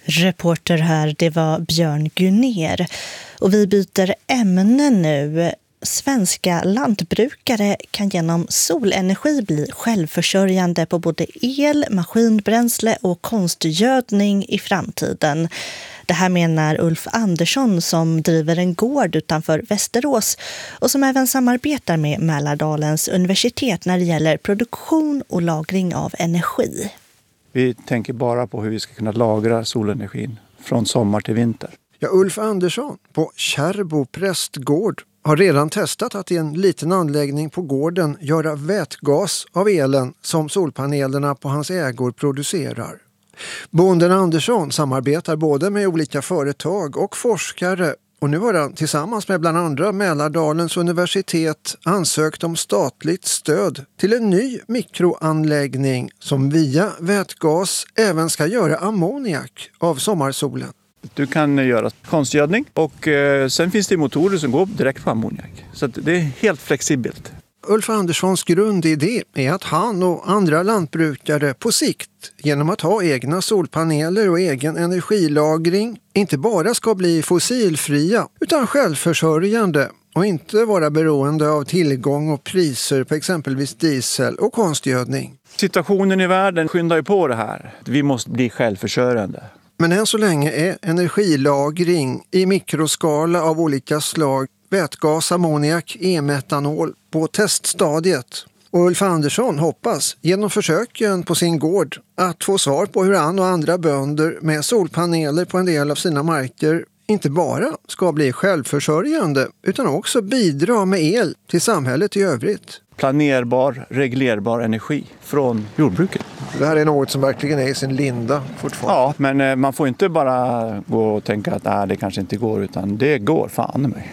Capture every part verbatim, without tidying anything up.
Reporter här, det var Björn Gunner. Och vi byter ämne nu. Svenska lantbrukare kan genom solenergi bli självförsörjande på både el, maskinbränsle och konstgödning i framtiden. Det här menar Ulf Andersson som driver en gård utanför Västerås och som även samarbetar med Mälardalens universitet när det gäller produktion och lagring av energi. Vi tänker bara på hur vi ska kunna lagra solenergin från sommar till vinter. Ja, Ulf Andersson på Kärrbo prästgård har redan testat att i en liten anläggning på gården göra vätgas av elen som solpanelerna på hans ägor producerar. Bonden Andersson samarbetar både med olika företag och forskare och nu har han tillsammans med bland andra Mälardalens universitet ansökt om statligt stöd till en ny mikroanläggning som via vätgas även ska göra ammoniak av sommarsolen. Du kan göra konstgödning och eh, sen finns det motorer som går direkt på ammoniak. Så att det är helt flexibelt. Ulf Anderssons grundidé är att han och andra lantbrukare på sikt genom att ha egna solpaneler och egen energilagring inte bara ska bli fossilfria utan självförsörjande och inte vara beroende av tillgång och priser på exempelvis diesel och konstgödning. Situationen i världen skyndar ju på det här. Vi måste bli självförsörjande. Men än så länge är energilagring i mikroskala av olika slag, vätgas, ammoniak, e-metanol på teststadiet. Och Ulf Andersson hoppas genom försöken på sin gård att få svar på hur han och andra bönder med solpaneler på en del av sina marker inte bara ska bli självförsörjande utan också bidra med el till samhället i övrigt. Planerbar, reglerbar energi från jordbruket. Det här är något som verkligen är i sin linda fortfarande. Ja, men man får inte bara gå och tänka att nej, det kanske inte går, utan det går fan mig.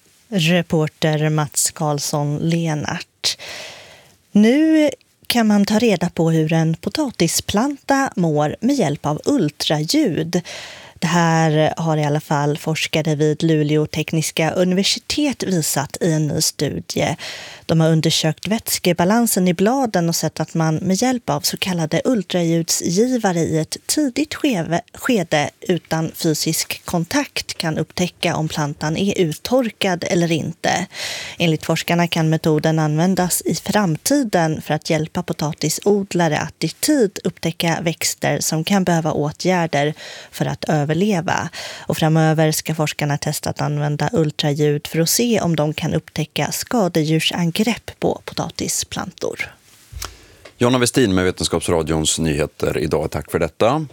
Reporter Mats Karlsson Lenart. Nu kan man ta reda på hur en potatisplanta mår med hjälp av ultraljud. Det här har i alla fall forskare vid Luleå tekniska universitet visat i en ny studie. De har undersökt vätskebalansen i bladen och sett att man med hjälp av så kallade ultraljudsgivare i ett tidigt skede utan fysisk kontakt kan upptäcka om plantan är uttorkad eller inte. Enligt forskarna kan metoden användas i framtiden för att hjälpa potatisodlare att i tid upptäcka växter som kan behöva åtgärder för att överleva. Och framöver ska forskarna testa att använda ultraljud för att se om de kan upptäcka skadedjursangrepp på potatisplantor. Jonna Westin med Vetenskapsradions nyheter idag. Tack för detta.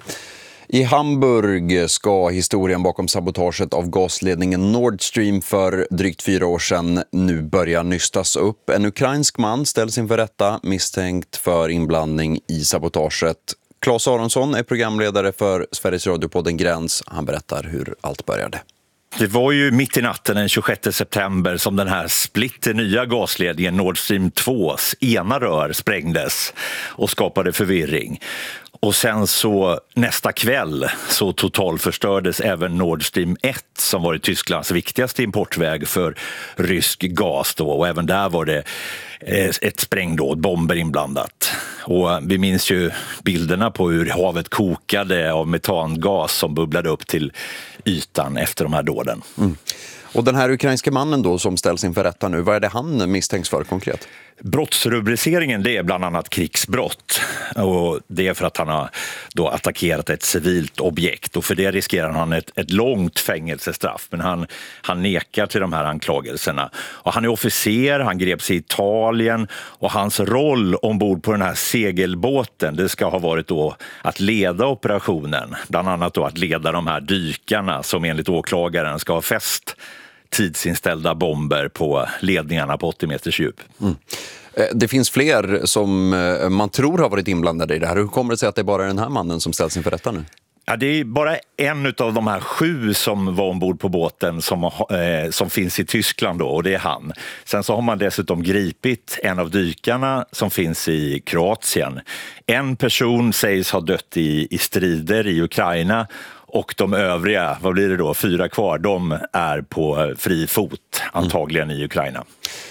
I Hamburg ska historien bakom sabotaget av gasledningen Nord Stream för drygt fyra år sedan nu börja nystas upp. En ukrainsk man ställs inför rätta misstänkt för inblandning i sabotaget. Claes Aronsson är programledare för Sveriges Radio-podden Gräns. Han berättar hur allt började. Det var ju mitt i natten den tjugosjätte september som den här splitter nya gasledningen Nord Stream tvås ena rör sprängdes och skapade förvirring. Och sen så nästa kväll så totalförstördes även Nord Stream ett som var Tysklands viktigaste importväg för rysk gas då. Och även där var det ett sprängdåd, bomber inblandat. Och vi minns ju bilderna på hur havet kokade av metangas som bubblade upp till ytan efter de här dåden. Mm. Och den här ukrainska mannen då som ställs inför rätta nu, vad är det han misstänks för konkret? Brottsrubriceringen det är bland annat krigsbrott och det är för att han har då attackerat ett civilt objekt och för det riskerar han ett, ett långt fängelsestraff men han, han nekar till de här anklagelserna. Och han är officer, han greps i Italien och hans roll ombord på den här segelbåten det ska ha varit då att leda operationen, bland annat då att leda de här dykarna som enligt åklagaren ska ha fäst tidsinställda bomber på ledningarna på åttio meters djup. Mm. Det finns fler som man tror har varit inblandade i det här. Hur kommer det sig att det är bara den här mannen som ställs inför rätta nu? Ja, det är bara en av de här sju som var ombord på båten som, eh, som finns i Tyskland då, och det är han. Sen så har man dessutom gripit en av dykarna som finns i Kroatien. En person sägs ha dött i, i strider i Ukraina. Och de övriga, vad blir det då, fyra kvar, de är på fri fot, antagligen mm. i Ukraina.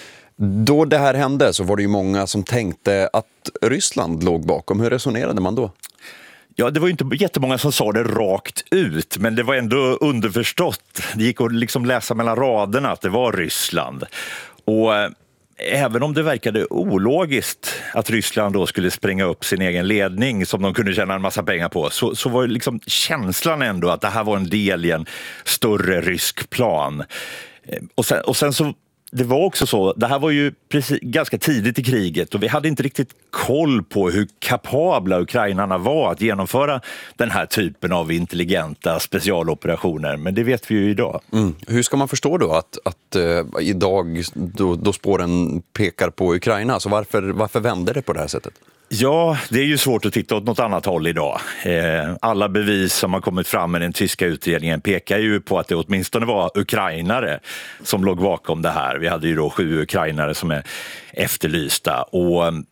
Då det här hände så var det ju många som tänkte att Ryssland låg bakom. Hur resonerade man då? Ja, det var ju inte jättemånga som sa det rakt ut, men det var ändå underförstått. Det gick att liksom läsa mellan raderna att det var Ryssland. Och eh, även om det verkade ologiskt att Ryssland då skulle spränga upp sin egen ledning som de kunde tjäna en massa pengar på, så, så var liksom känslan ändå att det här var en del i en större rysk plan. Eh, och, sen, och sen så det var också så, det här var ju precis, ganska tidigt i kriget och vi hade inte riktigt koll på hur kapabla ukrainarna var att genomföra den här typen av intelligenta specialoperationer. Men det vet vi ju idag. Mm. Hur ska man förstå då att, att uh, idag då, då spåren pekar på Ukraina? Alltså varför, varför vänder det på det här sättet? Ja, det är ju svårt att titta åt något annat håll idag. Eh, alla bevis som har kommit fram med den tyska utredningen pekar ju på att det åtminstone var ukrainare som låg bakom det här. Vi hade ju då sju ukrainare som är efterlysta och eh,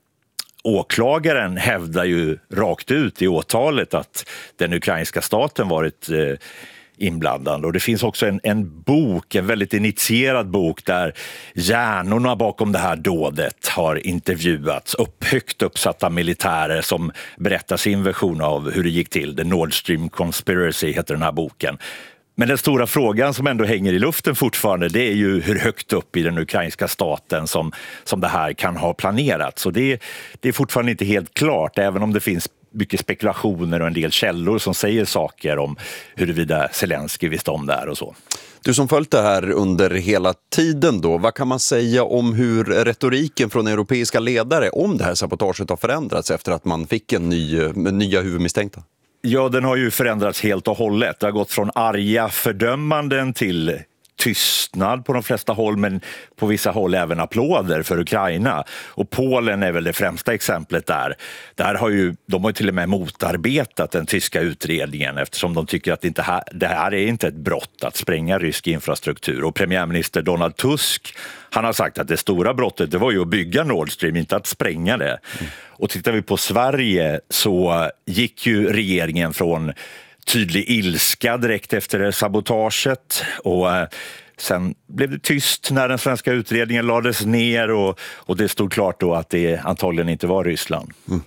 åklagaren hävdar ju rakt ut i åtalet att den ukrainska staten varit eh, inblandad. Och det finns också en, en bok, en väldigt initierad bok där hjärnorna bakom det här dådet har intervjuats, upp, högt uppsatta militärer som berättar sin version av hur det gick till. The Nord Stream Conspiracy heter den här boken. Men den stora frågan som ändå hänger i luften fortfarande, det är ju hur högt upp i den ukrainska staten som, som det här kan ha planerats. Så det, det är fortfarande inte helt klart, även om det finns mycket spekulationer och en del källor som säger saker om huruvida Zelensky visste om det här och så. Du som följt det här under hela tiden då, vad kan man säga om hur retoriken från europeiska ledare om det här sabotaget har förändrats efter att man fick en ny, nya huvudmisstänkta? Ja, den har ju förändrats helt och hållet. Det har gått från arga fördömanden till tystnad på de flesta håll, men på vissa håll även applåder för Ukraina. Och Polen är väl det främsta exemplet där. Där har ju, de har ju till och med motarbetat den tyska utredningen eftersom de tycker att det, inte här, det här är inte ett brott att spränga rysk infrastruktur. Och premiärminister Donald Tusk, han har sagt att det stora brottet det var ju att bygga Nord Stream, inte att spränga det. Mm. Och tittar vi på Sverige så gick ju regeringen från tydlig ilska direkt efter sabotaget och eh, sen blev det tyst när den svenska utredningen lades ner och, och det stod klart då att det antagligen inte var Ryssland. Mm.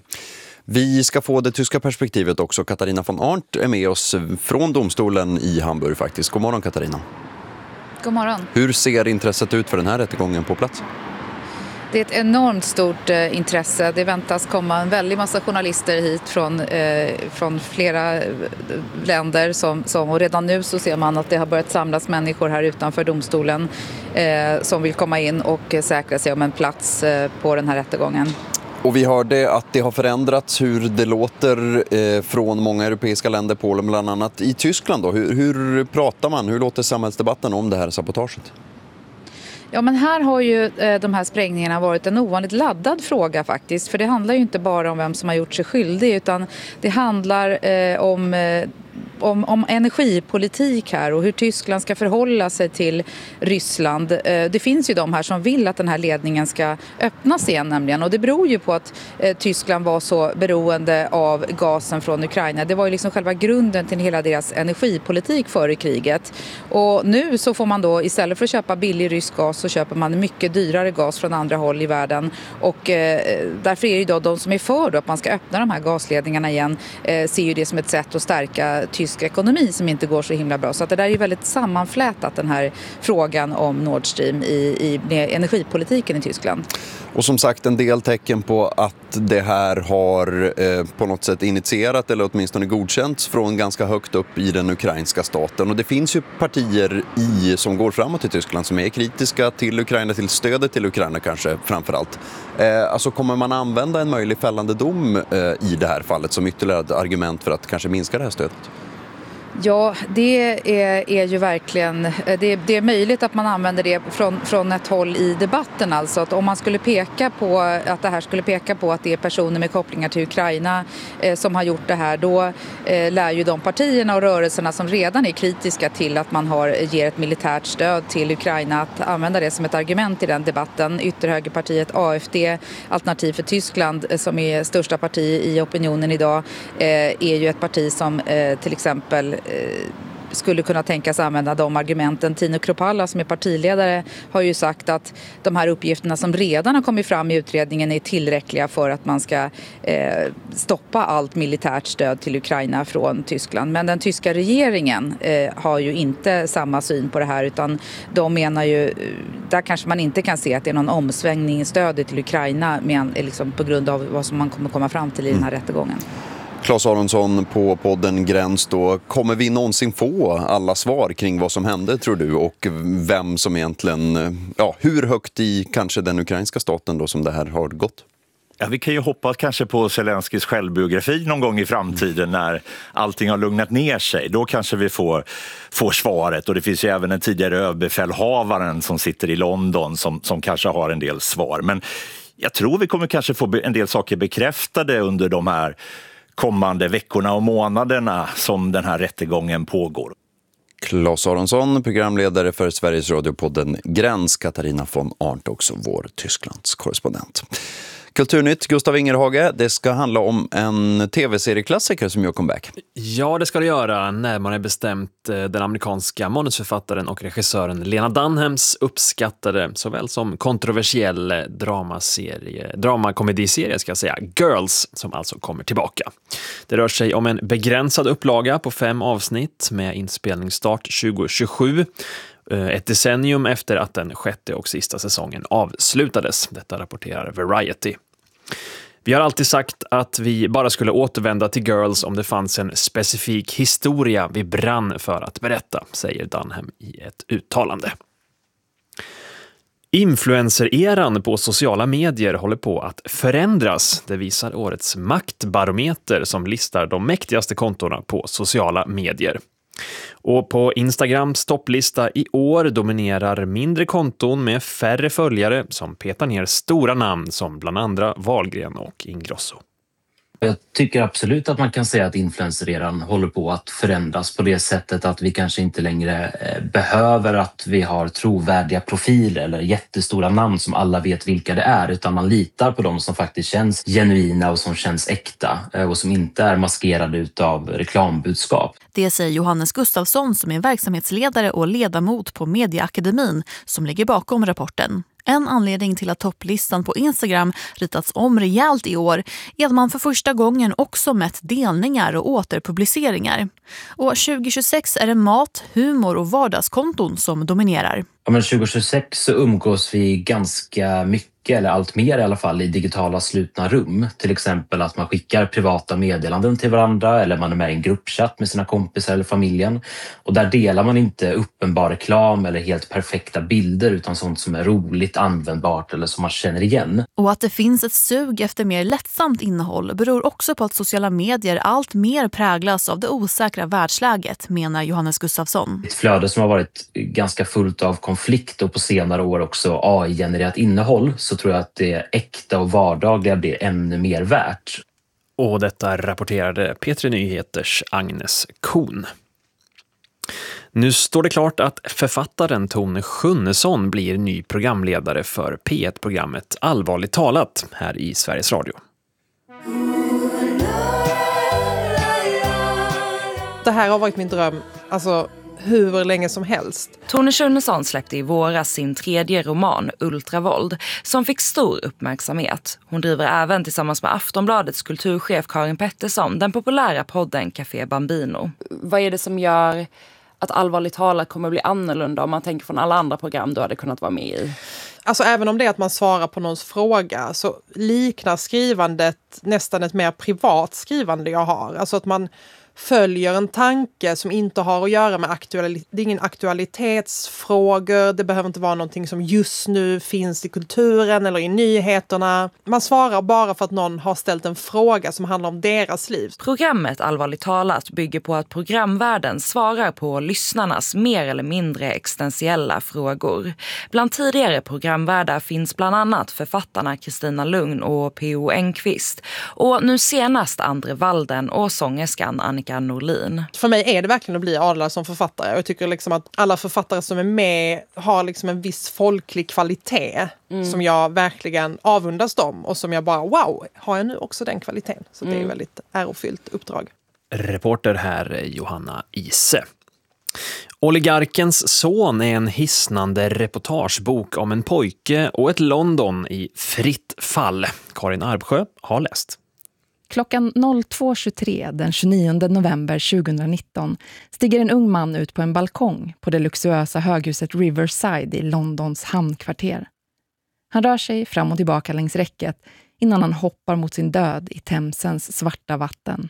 Vi ska få det tyska perspektivet också. Katarina von Arndt är med oss från domstolen i Hamburg faktiskt. God morgon Katarina. God morgon. Hur ser intresset ut för den här rättegången på plats? Det är ett enormt stort eh, intresse. Det väntas komma en väldig massa journalister hit från, eh, från flera länder. Som, som, och redan nu så ser man att det har börjat samlas människor här utanför domstolen eh, som vill komma in och eh, säkra sig om en plats eh, på den här rättegången. Och vi hörde att det har förändrats hur det låter eh, från många europeiska länder, Polen bland annat. I Tyskland då, hur, hur pratar man? Hur låter samhällsdebatten om det här sabotaget? Ja, men här har ju eh, de här sprängningarna varit en ovanligt laddad fråga faktiskt. För det handlar ju inte bara om vem som har gjort sig skyldig utan det handlar eh, om... Eh, Om, om energipolitik här och hur Tyskland ska förhålla sig till Ryssland. Det finns ju de här som vill att den här ledningen ska öppnas igen nämligen. Och det beror ju på att eh, Tyskland var så beroende av gasen från Ukraina. Det var ju liksom själva grunden till hela deras energipolitik före kriget. Och nu så får man då istället för att köpa billig rysk gas så köper man mycket dyrare gas från andra håll i världen. Och eh, därför är det ju då de som är för då att man ska öppna de här gasledningarna igen eh, ser ju det som ett sätt att stärka tysk ekonomi som inte går så himla bra. Så att det där är väldigt sammanflätat den här frågan om Nord Stream i, i med energipolitiken i Tyskland. Och som sagt en del tecken på att det här har eh, på något sätt initierat eller åtminstone godkänts från ganska högt upp i den ukrainska staten. Och det finns ju partier i, som går framåt i Tyskland som är kritiska till Ukraina, till stödet till Ukraina kanske framförallt. Eh, alltså kommer man använda en möjlig fällande dom eh, i det här fallet som ytterligare ett argument för att kanske minska det här stödet? Ja, det är, är ju verkligen, det, det är möjligt att man använder det från, från ett håll i debatten. Alltså att om man skulle peka på att det här skulle peka på att det är personer med kopplingar till Ukraina eh, som har gjort det här, då eh, lär ju de partierna och rörelserna som redan är kritiska till att man har, ger ett militärt stöd till Ukraina att använda det som ett argument i den debatten. Ytterhögerpartiet A F D, Alternativ för Tyskland, eh, som är största parti i opinionen idag, eh, är ju ett parti som eh, till exempel skulle kunna tänkas använda de argumenten. Tino Kropalla som är partiledare har ju sagt att de här uppgifterna som redan har kommit fram i utredningen är tillräckliga för att man ska eh, stoppa allt militärt stöd till Ukraina från Tyskland. Men den tyska regeringen eh, har ju inte samma syn på det här, utan de menar ju, där kanske man inte kan se att det är någon omsvängning i stödet till Ukraina men, liksom, på grund av vad som man kommer komma fram till i den här rättegången. Claes Aronsson på podden Gräns då. Kommer vi någonsin få alla svar kring vad som hände, tror du? Och vem som egentligen, ja, hur högt i kanske den ukrainska staten då som det här har gått? Ja, vi kan ju hoppas kanske på Zelenskis självbiografi någon gång i framtiden när allting har lugnat ner sig. Då kanske vi får, får svaret. Och det finns ju även en tidigare överbefälhavaren som sitter i London som, som kanske har en del svar. Men jag tror vi kommer kanske få en del saker bekräftade under de här kommande veckorna och månaderna som den här rättegången pågår. Claes Aronsson, programledare för Sveriges Radio-podden Gräns. Katarina von Arndt också vår Tysklands korrespondent. Kulturnytt, Gustav Ingerhage. Det ska handla om en tv-serieklassiker som gör comeback. Ja, det ska det göra. Närmare bestämt den amerikanska manusförfattaren och regissören Lena Dunhams uppskattade såväl som kontroversiell dramaserie, dramakomediserie ska jag säga, Girls, som alltså kommer tillbaka. Det rör sig om en begränsad upplaga på fem avsnitt med inspelningsstart tjugo tjugosju. Ett decennium efter att den sjätte och sista säsongen avslutades. Detta rapporterar Variety. Vi har alltid sagt att vi bara skulle återvända till Girls om det fanns en specifik historia vi brann för att berätta, säger Dunham i ett uttalande. Influencer-eran på sociala medier håller på att förändras. Det visar årets maktbarometer som listar de mäktigaste kontorna på sociala medier. Och på Instagrams topplista i år dominerar mindre konton med färre följare som petar ner stora namn som bland andra Wahlgren och Ingrosso. Jag tycker absolut att man kan säga att influencereran håller på att förändras på det sättet att vi kanske inte längre behöver att vi har trovärdiga profiler eller jättestora namn som alla vet vilka det är, utan man litar på dem som faktiskt känns genuina och som känns äkta och som inte är maskerade utav reklambudskap. Det säger Johannes Gustafsson som är verksamhetsledare och ledamot på Mediaakademin som ligger bakom rapporten. En anledning till att topplistan på Instagram ritats om rejält i år är att man för första gången också mätt delningar och återpubliceringar. Och tjugo tjugosex är det mat, humor och vardagskonton som dominerar. Ja, men tjugo tjugosex så umgås vi ganska mycket, eller allt mer i alla fall, i digitala slutna rum. Till exempel att man skickar privata meddelanden till varandra eller man är med i en gruppchatt med sina kompisar eller familjen. Och där delar man inte uppenbar reklam eller helt perfekta bilder utan sånt som är roligt, användbart eller som man känner igen. Och att det finns ett sug efter mer lättsamt innehåll beror också på att sociala medier allt mer präglas av det osäkra världsläget, menar Johannes Gustafsson. Ett flöde som har varit ganska fullt av konflikt och på senare år också A I-genererat innehåll, så tror jag att det äkta och vardagliga blir ännu mer värt. Och detta rapporterade P tre Nyheters Agnes Kohn. Nu står det klart att författaren Tone Schunnesson blir ny programledare för P ett-programmet Allvarligt talat här i Sveriges Radio. Det här har varit min dröm, alltså hur länge som helst. Tone Schunnesson släppte i våras sin tredje roman Ultravåld som fick stor uppmärksamhet. Hon driver även tillsammans med Aftonbladets kulturchef Karin Pettersson den populära podden Café Bambino. Vad är det som gör att Allvarligt talat kommer bli annorlunda om man tänker från alla andra program du hade kunnat vara med i? Alltså även om det är att man svarar på någons fråga så liknar skrivandet nästan ett mer privat skrivande jag har. Alltså att man följer en tanke som inte har att göra med aktualitet. Det är ingen aktualitetsfrågor. Det behöver inte vara någonting som just nu finns i kulturen eller i nyheterna. Man svarar bara för att någon har ställt en fråga som handlar om deras liv. Programmet Allvarligt talat bygger på att programvärlden svarar på lyssnarnas mer eller mindre existentiella frågor. Bland tidigare programvärdar finns bland annat författarna Kristina Lugn och P O Enquist. Och nu senast Andre Walden och sångerskan Annika Norlin. För mig är det verkligen att bli adlad som författare. Jag tycker liksom att alla författare som är med har liksom en viss folklig kvalitet mm. som jag verkligen avundas dem och som jag bara, wow, har jag nu också den kvaliteten? Så mm. det är väldigt ärofyllt uppdrag. Reporter här Johanna Ise. Oligarkens son är en hisnande reportagebok om en pojke och ett London i fritt fall. Karin Arbsjö har läst. Klockan två tjugotre den tjugonionde november tjugonitton stiger en ung man ut på en balkong på det luxuösa höghuset Riverside i Londons hamnkvarter. Han rör sig fram och tillbaka längs räcket innan han hoppar mot sin död i Themsens svarta vatten.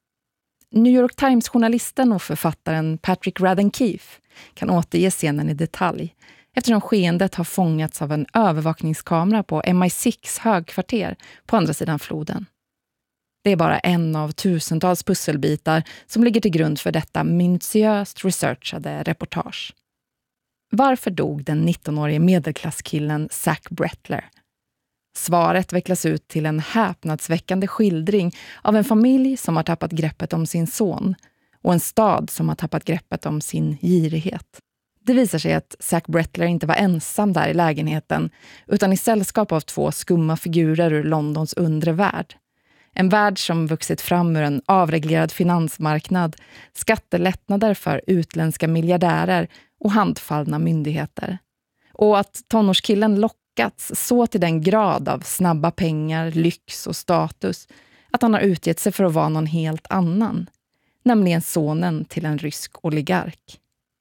New York Times-journalisten och författaren Patrick Radden Keefe kan återge scenen i detalj eftersom skeendet har fångats av en övervakningskamera på M I sex högkvarter på andra sidan floden. Det är bara en av tusentals pusselbitar som ligger till grund för detta minutiöst researchade reportage. Varför dog den nittonårige medelklasskillen Zach Brettler? Svaret vecklas ut till en häpnadsväckande skildring av en familj som har tappat greppet om sin son och en stad som har tappat greppet om sin girighet. Det visar sig att Zach Brettler inte var ensam där i lägenheten utan i sällskap av två skumma figurer ur Londons undre värld. En värld som vuxit fram ur en avreglerad finansmarknad, skattelättnader för utländska miljardärer och handfallna myndigheter. Och att tonårskillen lockats så till den grad av snabba pengar, lyx och status att han har utgett sig för att vara någon helt annan, nämligen sonen till en rysk oligark.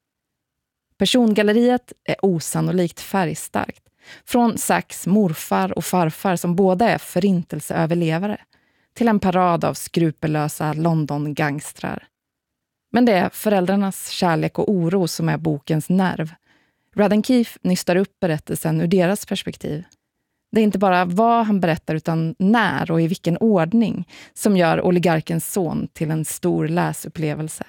Persongalleriet är osannolikt färgstarkt, från Zachs morfar och farfar som båda är förintelseöverlevare, till en parad av skrupellösa London-gangstrar. Men det är föräldrarnas kärlek och oro som är bokens nerv. Radden Keefe nystar upp berättelsen ur deras perspektiv. Det är inte bara vad han berättar utan när och i vilken ordning som gör oligarkens son till en stor läsupplevelse.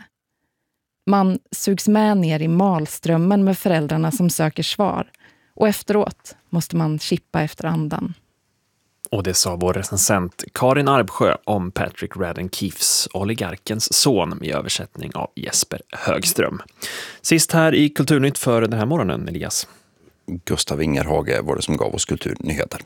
Man sugs med ner i malströmmen med föräldrarna som söker svar och efteråt måste man chippa efter andan. Och det sa vår recensent Karin Arbsjö om Patrick Radden Keefes Oligarkens son i översättning av Jesper Högström. Sist här i Kulturnytt för den här morgonen, Elias. Gustav Ingerhage var det som gav oss kulturnyheter.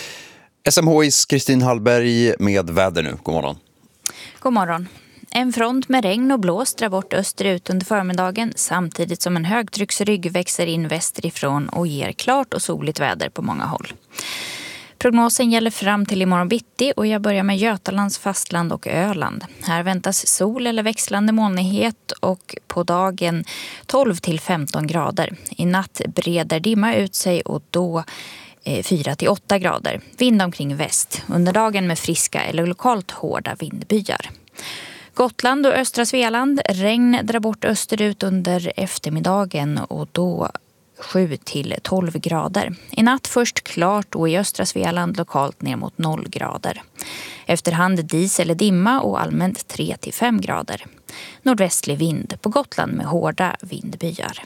S M H I's Kristin Hallberg med väder nu. God morgon. God morgon. En front med regn och blåst drar bort österut under förmiddagen samtidigt som en högtrycksrygg växer in västerifrån och ger klart och soligt väder på många håll. Prognosen gäller fram till imorgon bitti och jag börjar med Götalands fastland och Öland. Här väntas sol eller växlande molnighet och på dagen tolv till femton grader. I natt breder dimma ut sig och då fyra till åtta grader. Vind omkring väst. Under dagen med friska eller lokalt hårda vindbyar. Gotland och östra Svealand. Regn drar bort österut under eftermiddagen och då sju till tolv grader. I natt först klart och i östra Svealand lokalt ner mot noll grader. Efterhand dis eller dimma och allmänt tre till fem grader. Nordvästlig vind på Gotland med hårda vindbyar.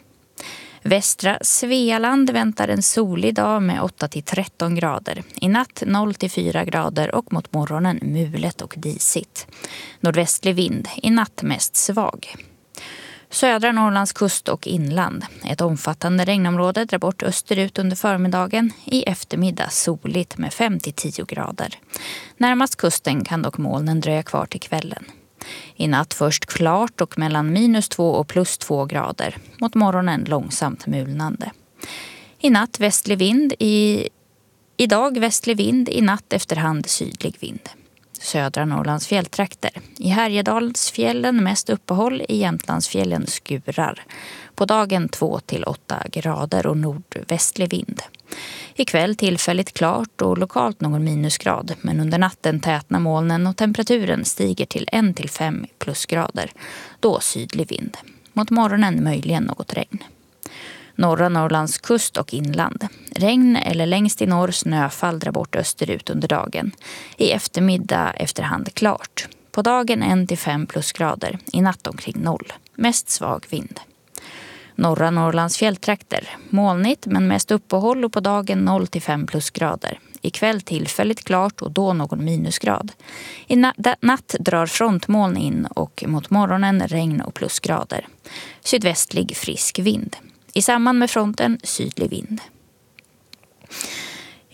Västra Svealand väntar en solig dag med åtta till tretton grader. I natt noll till fyra grader och mot morgonen mulet och disigt. Nordvästlig vind, i natt mest svag. Södra Norrlands kust och inland. Ett omfattande regnområde drar bort österut under förmiddagen. I eftermiddag soligt med fem till tio grader. Närmast kusten kan dock molnen dröja kvar till kvällen. I natt först klart och mellan minus två och plus två grader. Mot morgonen långsamt mulnande. I natt västlig vind. I, idag västlig vind. I natt efterhand sydlig vind. Södra Norrlands fjälltrakter. I Härjedalsfjällen mest uppehåll, i Jämtlandsfjällen skurar. På dagen två till åtta grader och nordvästlig vind. Ikväll tillfälligt klart och lokalt någon minusgrad, men under natten tätnar molnen och temperaturen stiger till en till fem plusgrader. Då sydlig vind. Mot morgonen möjligen något regn. Norra Norrlands kust och inland. Regn eller längst i norr snöfall drar bort österut under dagen. I eftermiddag efterhand klart. På dagen en till fem plusgrader. I natt omkring noll. Mest svag vind. Norra Norrlands fjälltrakter. Molnigt men mest uppehåll och på dagen noll till fem plusgrader. Ikväll tillfälligt klart och då någon minusgrad. I na- natt drar frontmoln in och mot morgonen regn och plusgrader. Sydvästlig frisk vind. I samband med fronten sydlig vind.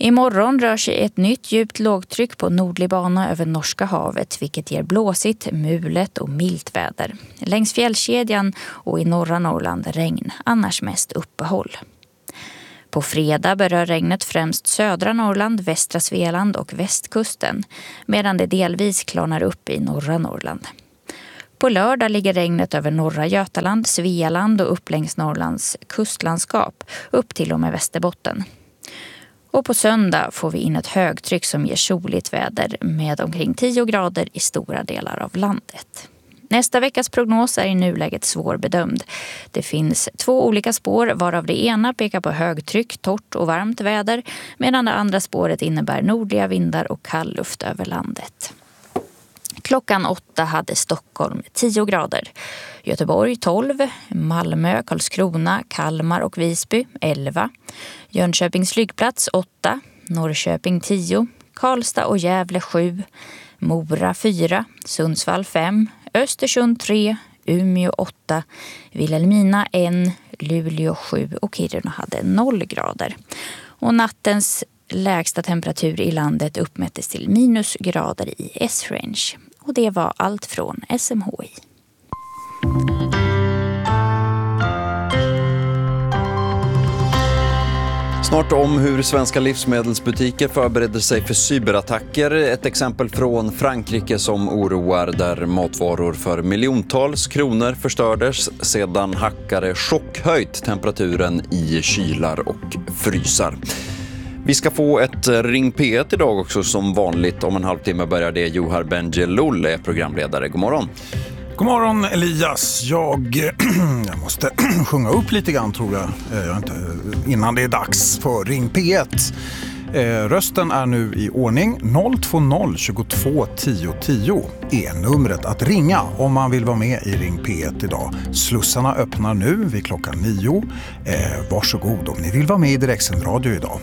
Imorgon rör sig ett nytt djupt lågtryck på nordlig bana över Norska havet, vilket ger blåsigt, mulet och milt väder. Längs fjällkedjan och i norra Norrland regn, annars mest uppehåll. På fredag berör regnet främst södra Norrland, västra Svealand och västkusten, medan det delvis klarnar upp i norra Norrland. På lördag ligger regnet över norra Götaland, Svealand och upp längs Norrlands kustlandskap, upp till och med Västerbotten. Och på söndag får vi in ett högtryck som ger soligt väder med omkring tio grader i stora delar av landet. Nästa veckas prognos är i nuläget svårbedömd. Det finns två olika spår, varav det ena pekar på högtryck, torrt och varmt väder, medan det andra spåret innebär nordliga vindar och kall luft över landet. Klockan åtta hade Stockholm tio grader, Göteborg tolv, Malmö, Karlskrona, Kalmar och Visby elva, Jönköpings flygplats åtta, Norrköping tio, Karlstad och Gävle sju, Mora fyra, Sundsvall fem, Östersund tre, Umeå åtta, Vilhelmina ett, Luleå sju och Kiruna hade noll grader. Och nattens lägsta temperatur i landet uppmättes till minus grader i S-range. Och det var allt från S M H I. Snart om hur svenska livsmedelsbutiker förbereder sig för cyberattacker. Ett exempel från Frankrike som oroar, där matvaror för miljontals kronor förstördes sedan hackare chockhöjt temperaturen i kylar och frysar. Vi ska få ett Ring P ett idag också som vanligt. Om en halvtimme börjar det. Johar Bendjelloul är programledare. God morgon. God morgon Elias. Jag, jag måste sjunga upp lite grann tror jag, jag inte, innan det är dags för Ring P ett. Rösten är nu i ordning. noll två noll tjugotvå tio tio är numret att ringa om man vill vara med i Ring P ett idag. Slussarna öppnar nu vid klockan nio. Eh, varsågod om ni vill vara med i direktsänd radio idag.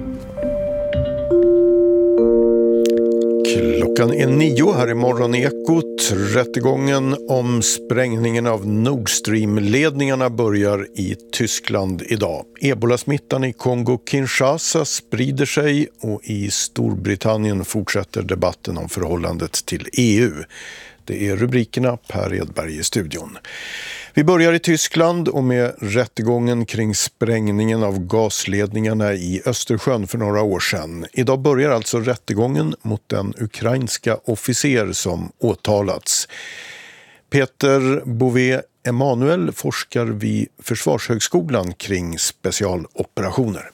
Klockan är nio här i Morgonekot. Rättegången om sprängningen av Nord Stream-ledningarna börjar i Tyskland idag. Ebola-smittan i Kongo-Kinshasa sprider sig och i Storbritannien fortsätter debatten om förhållandet till E U. Det är rubrikerna, Per Edberg i studion. Vi börjar i Tyskland och med rättegången kring sprängningen av gasledningarna i Östersjön för några år sedan. Idag börjar alltså rättegången mot den ukrainska officer som åtalats. Peter Bouvet Emanuel forskar vid Försvarshögskolan kring specialoperationer.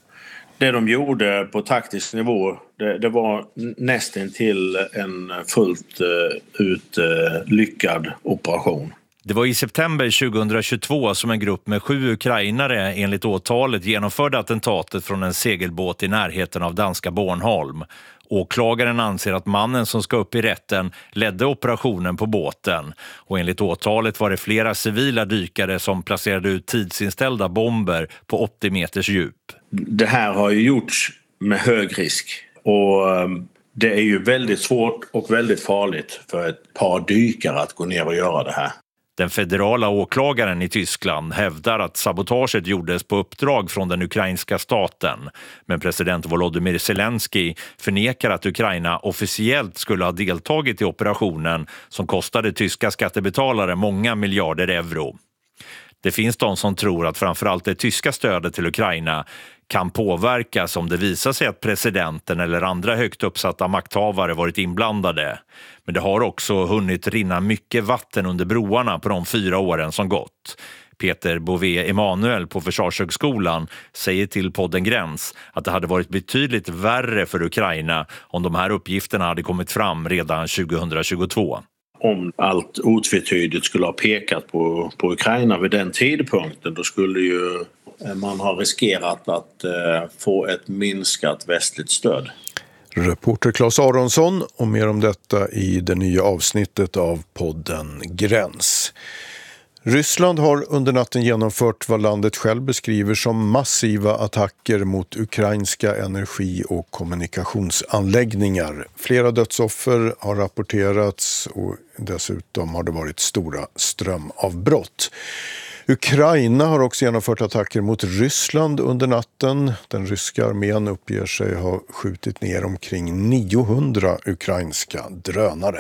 Det de gjorde på taktisk nivå, det, det var nästan till en fullt uh, ut uh, lyckad operation. Det var i september tjugohundratjugotvå som en grupp med sju ukrainare enligt åtalet genomförde attentatet från en segelbåt i närheten av danska Bornholm. Åklagaren anser att mannen som ska upp i rätten ledde operationen på båten. Och enligt åtalet var det flera civila dykare som placerade ut tidsinställda bomber på åttio meters djup. Det här har ju gjorts med hög risk. Och det är ju väldigt svårt och väldigt farligt för ett par dykare att gå ner och göra det här. Den federala åklagaren i Tyskland hävdar att sabotaget gjordes på uppdrag från den ukrainska staten. Men president Volodymyr Zelensky förnekar att Ukraina officiellt skulle ha deltagit i operationen som kostade tyska skattebetalare många miljarder euro. Det finns de som tror att framförallt det tyska stödet till Ukraina kan påverkas om det visar sig att presidenten eller andra högt uppsatta makthavare varit inblandade. Men det har också hunnit rinna mycket vatten under broarna på de fyra åren som gått. Peter Bouvet Emanuel på Försvarshögskolan säger till podden Gräns att det hade varit betydligt värre för Ukraina om de här uppgifterna hade kommit fram redan tjugohundratjugotvå. Om allt otvetydigt skulle ha pekat på, på Ukraina vid den tidpunkten, då skulle ju man ha riskerat att eh, få ett minskat västligt stöd. Reporter Claes Aronsson och mer om detta i det nya avsnittet av podden Gräns. Ryssland har under natten genomfört vad landet själv beskriver som massiva attacker mot ukrainska energi- och kommunikationsanläggningar. Flera dödsoffer har rapporterats och dessutom har det varit stora strömavbrott. Ukraina har också genomfört attacker mot Ryssland under natten. Den ryska armén uppger sig ha skjutit ner omkring niohundra ukrainska drönare.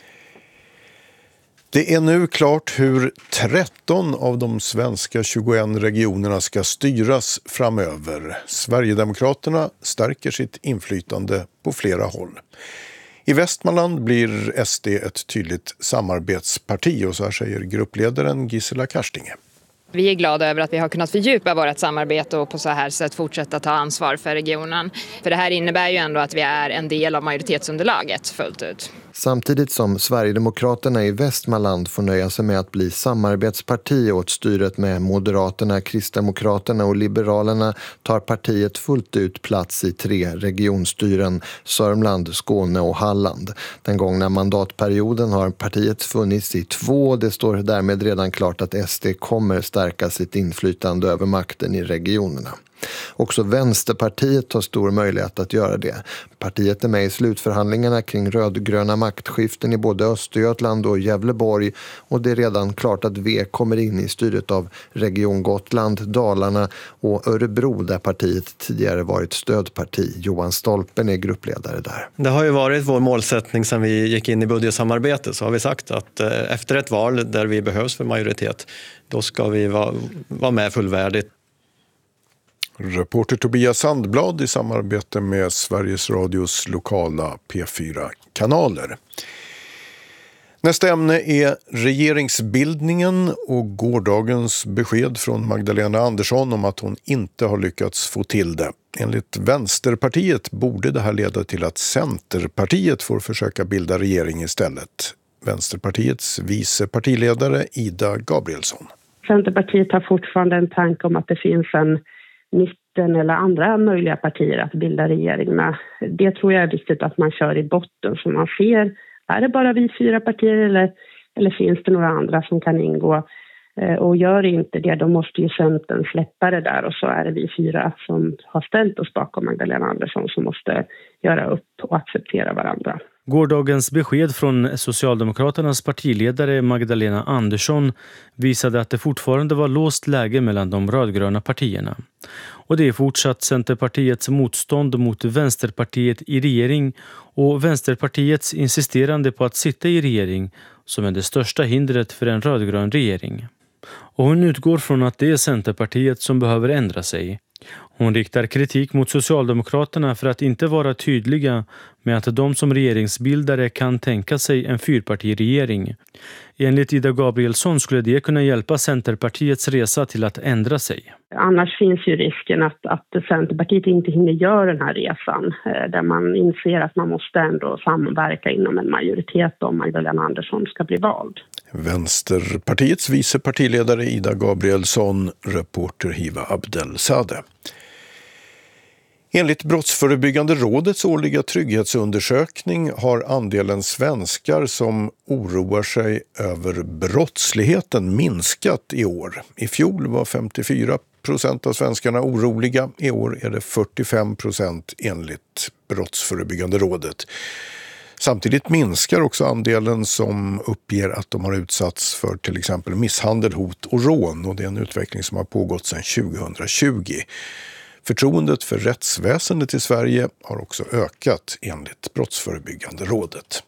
Det är nu klart hur tretton av de svenska tjugoett regionerna ska styras framöver. Sverigedemokraterna stärker sitt inflytande på flera håll. I Västmanland blir S D ett tydligt samarbetsparti och så här säger gruppledaren Gisela Karstinge. Vi är glada över att vi har kunnat fördjupa vårt samarbete och på så här sätt fortsätta ta ansvar för regionen. För det här innebär ju ändå att vi är en del av majoritetsunderlaget fullt ut. Samtidigt som Sverigedemokraterna i Västmanland får nöja sig med att bli samarbetsparti åt styret med Moderaterna, Kristdemokraterna och Liberalerna tar partiet fullt ut plats i tre regionstyren, Sörmland, Skåne och Halland. Den gångna mandatperioden har partiet funnits i två. Det står därmed redan klart att S D kommer stärka sitt inflytande över makten i regionerna. Också Vänsterpartiet har stor möjlighet att göra det. Partiet är med i slutförhandlingarna kring rödgröna maktskiften i både Östergötland och Gävleborg och det är redan klart att V kommer in i styret av Region Gotland, Dalarna och Örebro där partiet tidigare varit stödparti. Johan Stolpen är gruppledare där. Det har ju varit vår målsättning sedan vi gick in i budgetsamarbetet, så har vi sagt att efter ett val där vi behövs för majoritet, då ska vi vara, vara med fullvärdigt. Reporter Tobias Sandblad i samarbete med Sveriges Radios lokala P fyra-kanaler. Nästa ämne är regeringsbildningen och gårdagens besked från Magdalena Andersson om att hon inte har lyckats få till det. Enligt Vänsterpartiet borde det här leda till att Centerpartiet får försöka bilda regering istället. Vänsterpartiets vice partiledare Ida Gabrielsson. Centerpartiet har fortfarande en tanke om att det finns en mitten eller andra möjliga partier att bilda regering med. Det tror jag är viktigt att man kör i botten så man ser, är det bara vi fyra partier eller, eller finns det några andra som kan ingå? Och gör inte det, då måste ju Centern släppa det där och så är det vi fyra som har ställt oss bakom Magdalena Andersson som måste göra upp och acceptera varandra. Gårdagens besked från Socialdemokraternas partiledare Magdalena Andersson visade att det fortfarande var låst läge mellan de rödgröna partierna. Och det är fortsatt Centerpartiets motstånd mot Vänsterpartiet i regering och Vänsterpartiets insisterande på att sitta i regering som är det största hindret för en rödgrön regering. Och hon utgår från att det är Centerpartiet som behöver ändra sig. Hon riktar kritik mot Socialdemokraterna för att inte vara tydliga med att de som regeringsbildare kan tänka sig en fyrpartiregering. Enligt Ida Gabrielsson skulle det kunna hjälpa Centerpartiets resa till att ändra sig. Annars finns ju risken att, att Centerpartiet inte hinner göra den här resan där man inser att man måste ändå samverka inom en majoritet om Magdalena Andersson ska bli vald. Vänsterpartiets vice partiledare Ida Gabrielsson, reporter Hiva Abdelsade. Enligt Brottsförebyggande rådets årliga trygghetsundersökning har andelen svenskar som oroar sig över brottsligheten minskat i år. I fjol var femtiofyra procent av svenskarna oroliga. I år är det fyrtiofem procent enligt Brottsförebyggande rådet. Samtidigt minskar också andelen som uppger att de har utsatts för till exempel misshandel, hot och rån. Och det är en utveckling som har pågått sedan tjugohundratjugo. Förtroendet för rättsväsendet i Sverige har också ökat enligt Brottsförebyggande rådet.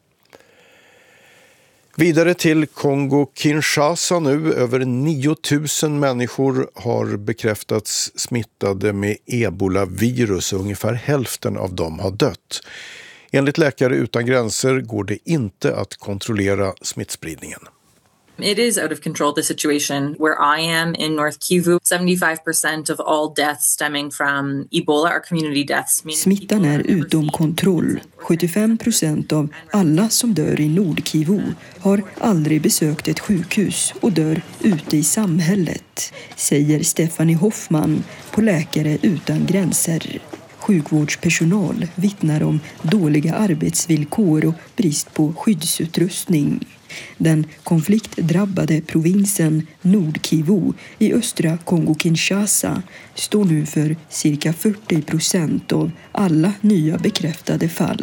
Vidare till Kongo-Kinshasa nu. Över nio tusen människor har bekräftats smittade med ebola-virus och ungefär hälften av dem har dött. Enligt Läkare utan gränser går det inte att kontrollera smittspridningen. It is out of control, the situation where I am in North Kivu. seventy-five percent of all deaths stemming from Ebola are community deaths. Smittan är utom kontroll. sjuttiofem procent av alla som dör i Nord-Kivu har aldrig besökt ett sjukhus och dör ute i samhället, säger Stephanie Hoffman på Läkare utan gränser. Sjukvårdspersonal vittnar om dåliga arbetsvillkor och brist på skyddsutrustning. Den konfliktdrabbade provinsen Nord-Kivu i östra Kongo-Kinshasa står nu för cirka fyrtio procent av alla nya bekräftade fall.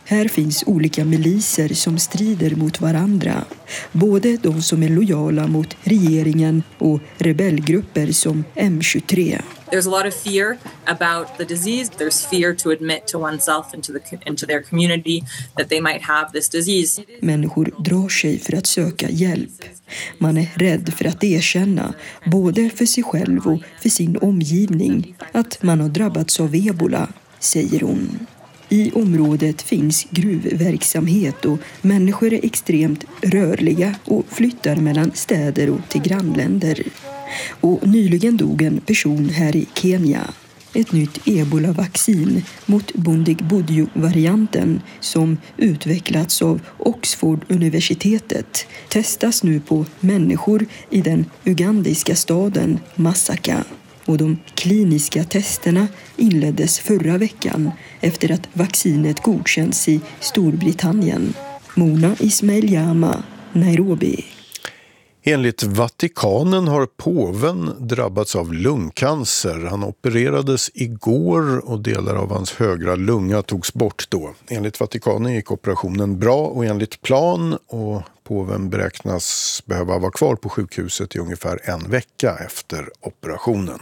Här finns olika miliser som strider mot varandra. Både de som är lojala mot regeringen och rebellgrupper som M tjugotre. There's a lot of fear about the disease. There's fear to admit to oneself and to, the, and to their community that they might have this disease. Människor drar sig för att söka hjälp. Man är rädd för att erkänna, både för sig själv och för sin omgivning, att man har drabbats av ebola, säger hon. I området finns gruvverksamhet och människor är extremt rörliga och flyttar mellan städer och till grannländer. Och nyligen dog en person här i Kenya. Ett nytt ebola-vaccin mot Bundibugyo-varianten som utvecklats av Oxford-universitetet testas nu på människor i den ugandiska staden Masaka. Och de kliniska testerna inleddes förra veckan efter att vaccinet godkänts i Storbritannien. Mona Ismail-Jama, Nairobi. Enligt Vatikanen har påven drabbats av lungcancer. Han opererades igår och delar av hans högra lunga togs bort då. Enligt Vatikanen gick operationen bra och enligt plan, och påven beräknas behöva vara kvar på sjukhuset i ungefär en vecka efter operationen.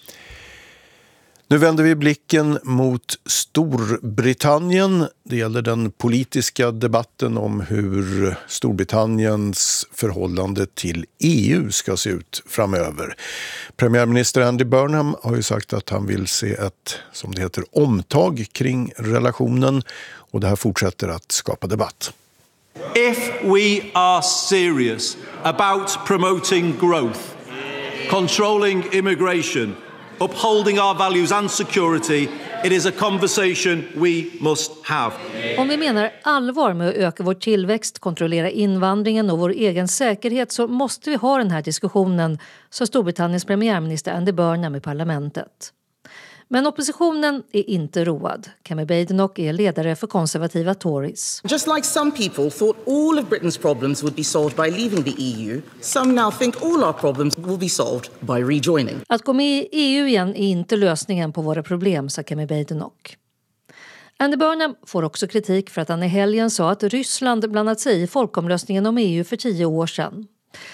Nu vänder vi blicken mot Storbritannien. Det gäller den politiska debatten om hur Storbritanniens förhållande till E U ska se ut framöver. Premiärminister Andy Burnham har ju sagt att han vill se ett, som det heter, omtag kring relationen, och det här fortsätter att skapa debatt. If we are serious about promoting growth, controlling immigration, upholding our values and security, it is a conversation we must have. Om vi menar allvar med att öka vår tillväxt, kontrollera invandringen och vår egen säkerhet, så måste vi ha den här diskussionen, sa Storbritanniens premiärminister Andy Burnham i parlamentet. Men oppositionen är inte road. Kemi Badenoch är ledare för konservativa Tories. Just like some people thought all of Britain's problems would be solved by leaving the E U, some now think all our problems will be solved by rejoining. Att gå med i E U igen är inte lösningen på våra problem, sa Kemi Badenoch. Andy Burnham får också kritik för att han i helgen sa att Ryssland blandat sig i folkomröstningen om E U för tio år sedan.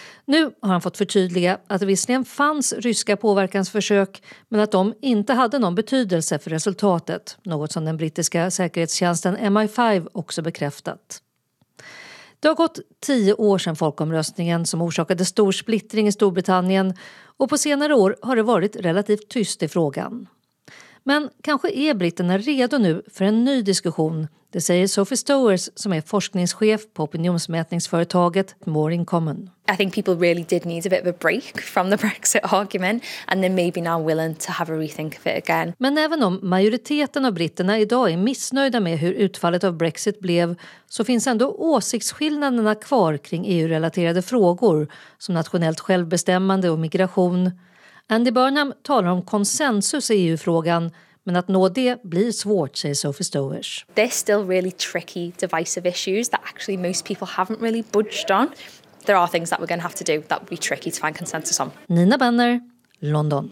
Nu har han fått förtydliga att det visserligen fanns ryska påverkansförsök, men att de inte hade någon betydelse för resultatet, något som den brittiska säkerhetstjänsten M I fem också bekräftat. Det har gått tio år sedan folkomröstningen som orsakade stor splittring i Storbritannien, och på senare år har det varit relativt tyst i frågan. Men kanske är britterna redo nu för en ny diskussion. Det säger Sophie Stowers som är forskningschef på opinionsmätningsföretaget More in Common. I think people really did need a bit of a break from the Brexit argument, and they're maybe now willing to have a rethink of it again. Men även om majoriteten av britterna idag är missnöjda med hur utfallet av Brexit blev, så finns ändå åsiktsskillnaderna kvar kring E U-relaterade frågor som nationellt självbestämmande och migration. Andy Burnham talar om konsensus i E U-frågan, men att nå det blir svårt, säger Sophie Stowers. They're still really tricky, divisive issues that actually most people haven't really budged on. There are things that we're going to have to do that will be tricky to find consensus on. Nina Benner, London.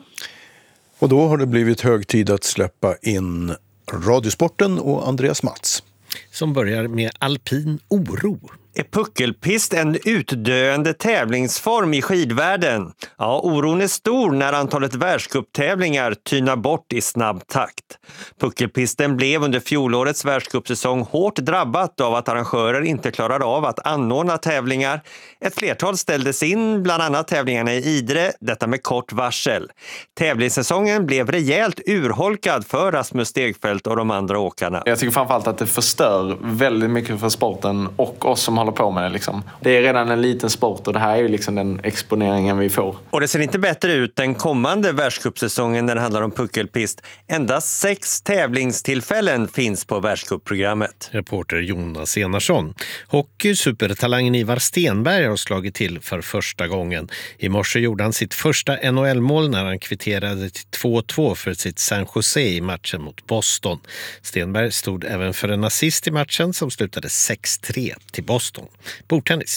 Och då har det blivit hög tid att släppa in Radiosporten och Andreas Mats. Som börjar med alpin oro. Är puckelpist en utdöende tävlingsform i skidvärlden? Ja, oron är stor när antalet världscuptävlingar tynar bort i snabb takt. Puckelpisten blev under fjolårets världscupsäsong hårt drabbat av att arrangörer inte klarade av att anordna tävlingar. Ett flertal ställdes in, bland annat tävlingarna i Idre, detta med kort varsel. Tävlingssäsongen blev rejält urholkad för Rasmus Stegfeldt och de andra åkarna. Jag tycker framförallt att det förstör väldigt mycket för sporten och oss som håller på med det. Liksom. Det är redan en liten sport och det här är ju liksom den exponeringen vi får. Och det ser inte bättre ut den kommande världscupsäsongen när det handlar om puckelpist. Endast sex tävlingstillfällen finns på världscupprogrammet. Reporter Jonas Enarsson. Hockey-supertalangen Ivar Stenberg har slagit till för första gången. I morse gjorde han sitt första N H L-mål när han kvitterade till två två för sitt San Jose i matchen mot Boston. Stenberg stod även för en assist i matchen som slutade sex tre till Boston. Bordtennis.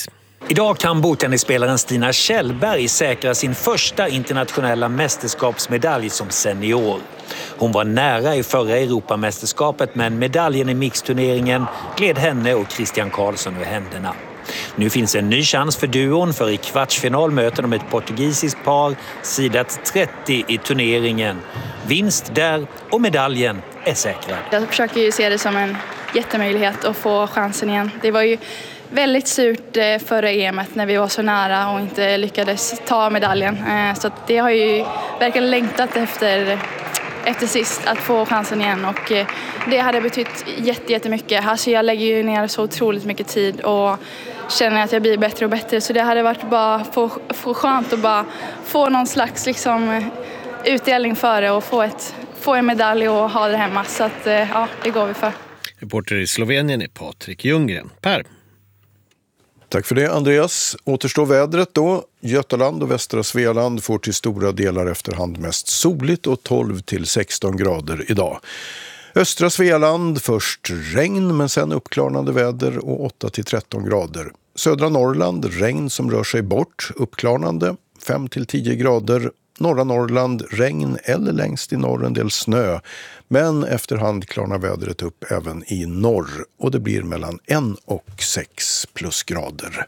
Idag kan bordtennisspelaren Stina Kjellberg säkra sin första internationella mästerskapsmedalj som senior. Hon var nära i förra Europamästerskapet, men medaljen i mixturneringen gled henne och Christian Karlsson ur händerna. Nu finns en ny chans för duon, för i kvartsfinal möter de ett portugisiskt par, sidat trettio i turneringen. Vinst där och medaljen är säkrad. Jag försöker ju se det som en jättemöjlighet att få chansen igen. Det var ju väldigt surt förra E M:et när vi var så nära och inte lyckades ta medaljen. Så det har ju verkligen längtat efter, efter sist att få chansen igen, och det hade betytt jättemycket. Alltså jag lägger ju ner så otroligt mycket tid och känner att jag blir bättre och bättre, så det hade varit bara få, få skönt att bara få någon slags liksom utdelning för det och få, ett, få en medalj och ha det hemma. Så att ja, det går vi för. Reporter i Slovenien är Patrik Ljunggren. Per. Tack för det, Andreas. Återstår vädret då. Götaland och västra Svealand får till stora delar efterhand mest soligt och tolv till sexton grader idag. Östra Svealand först regn men sen uppklarnande väder och åtta till tretton grader. Södra Norrland regn som rör sig bort, uppklarnande fem till tio grader. Norra Norrland regn eller längst i norr en del snö, men efterhand klarnar vädret upp även i norr och det blir mellan en och sex plusgrader.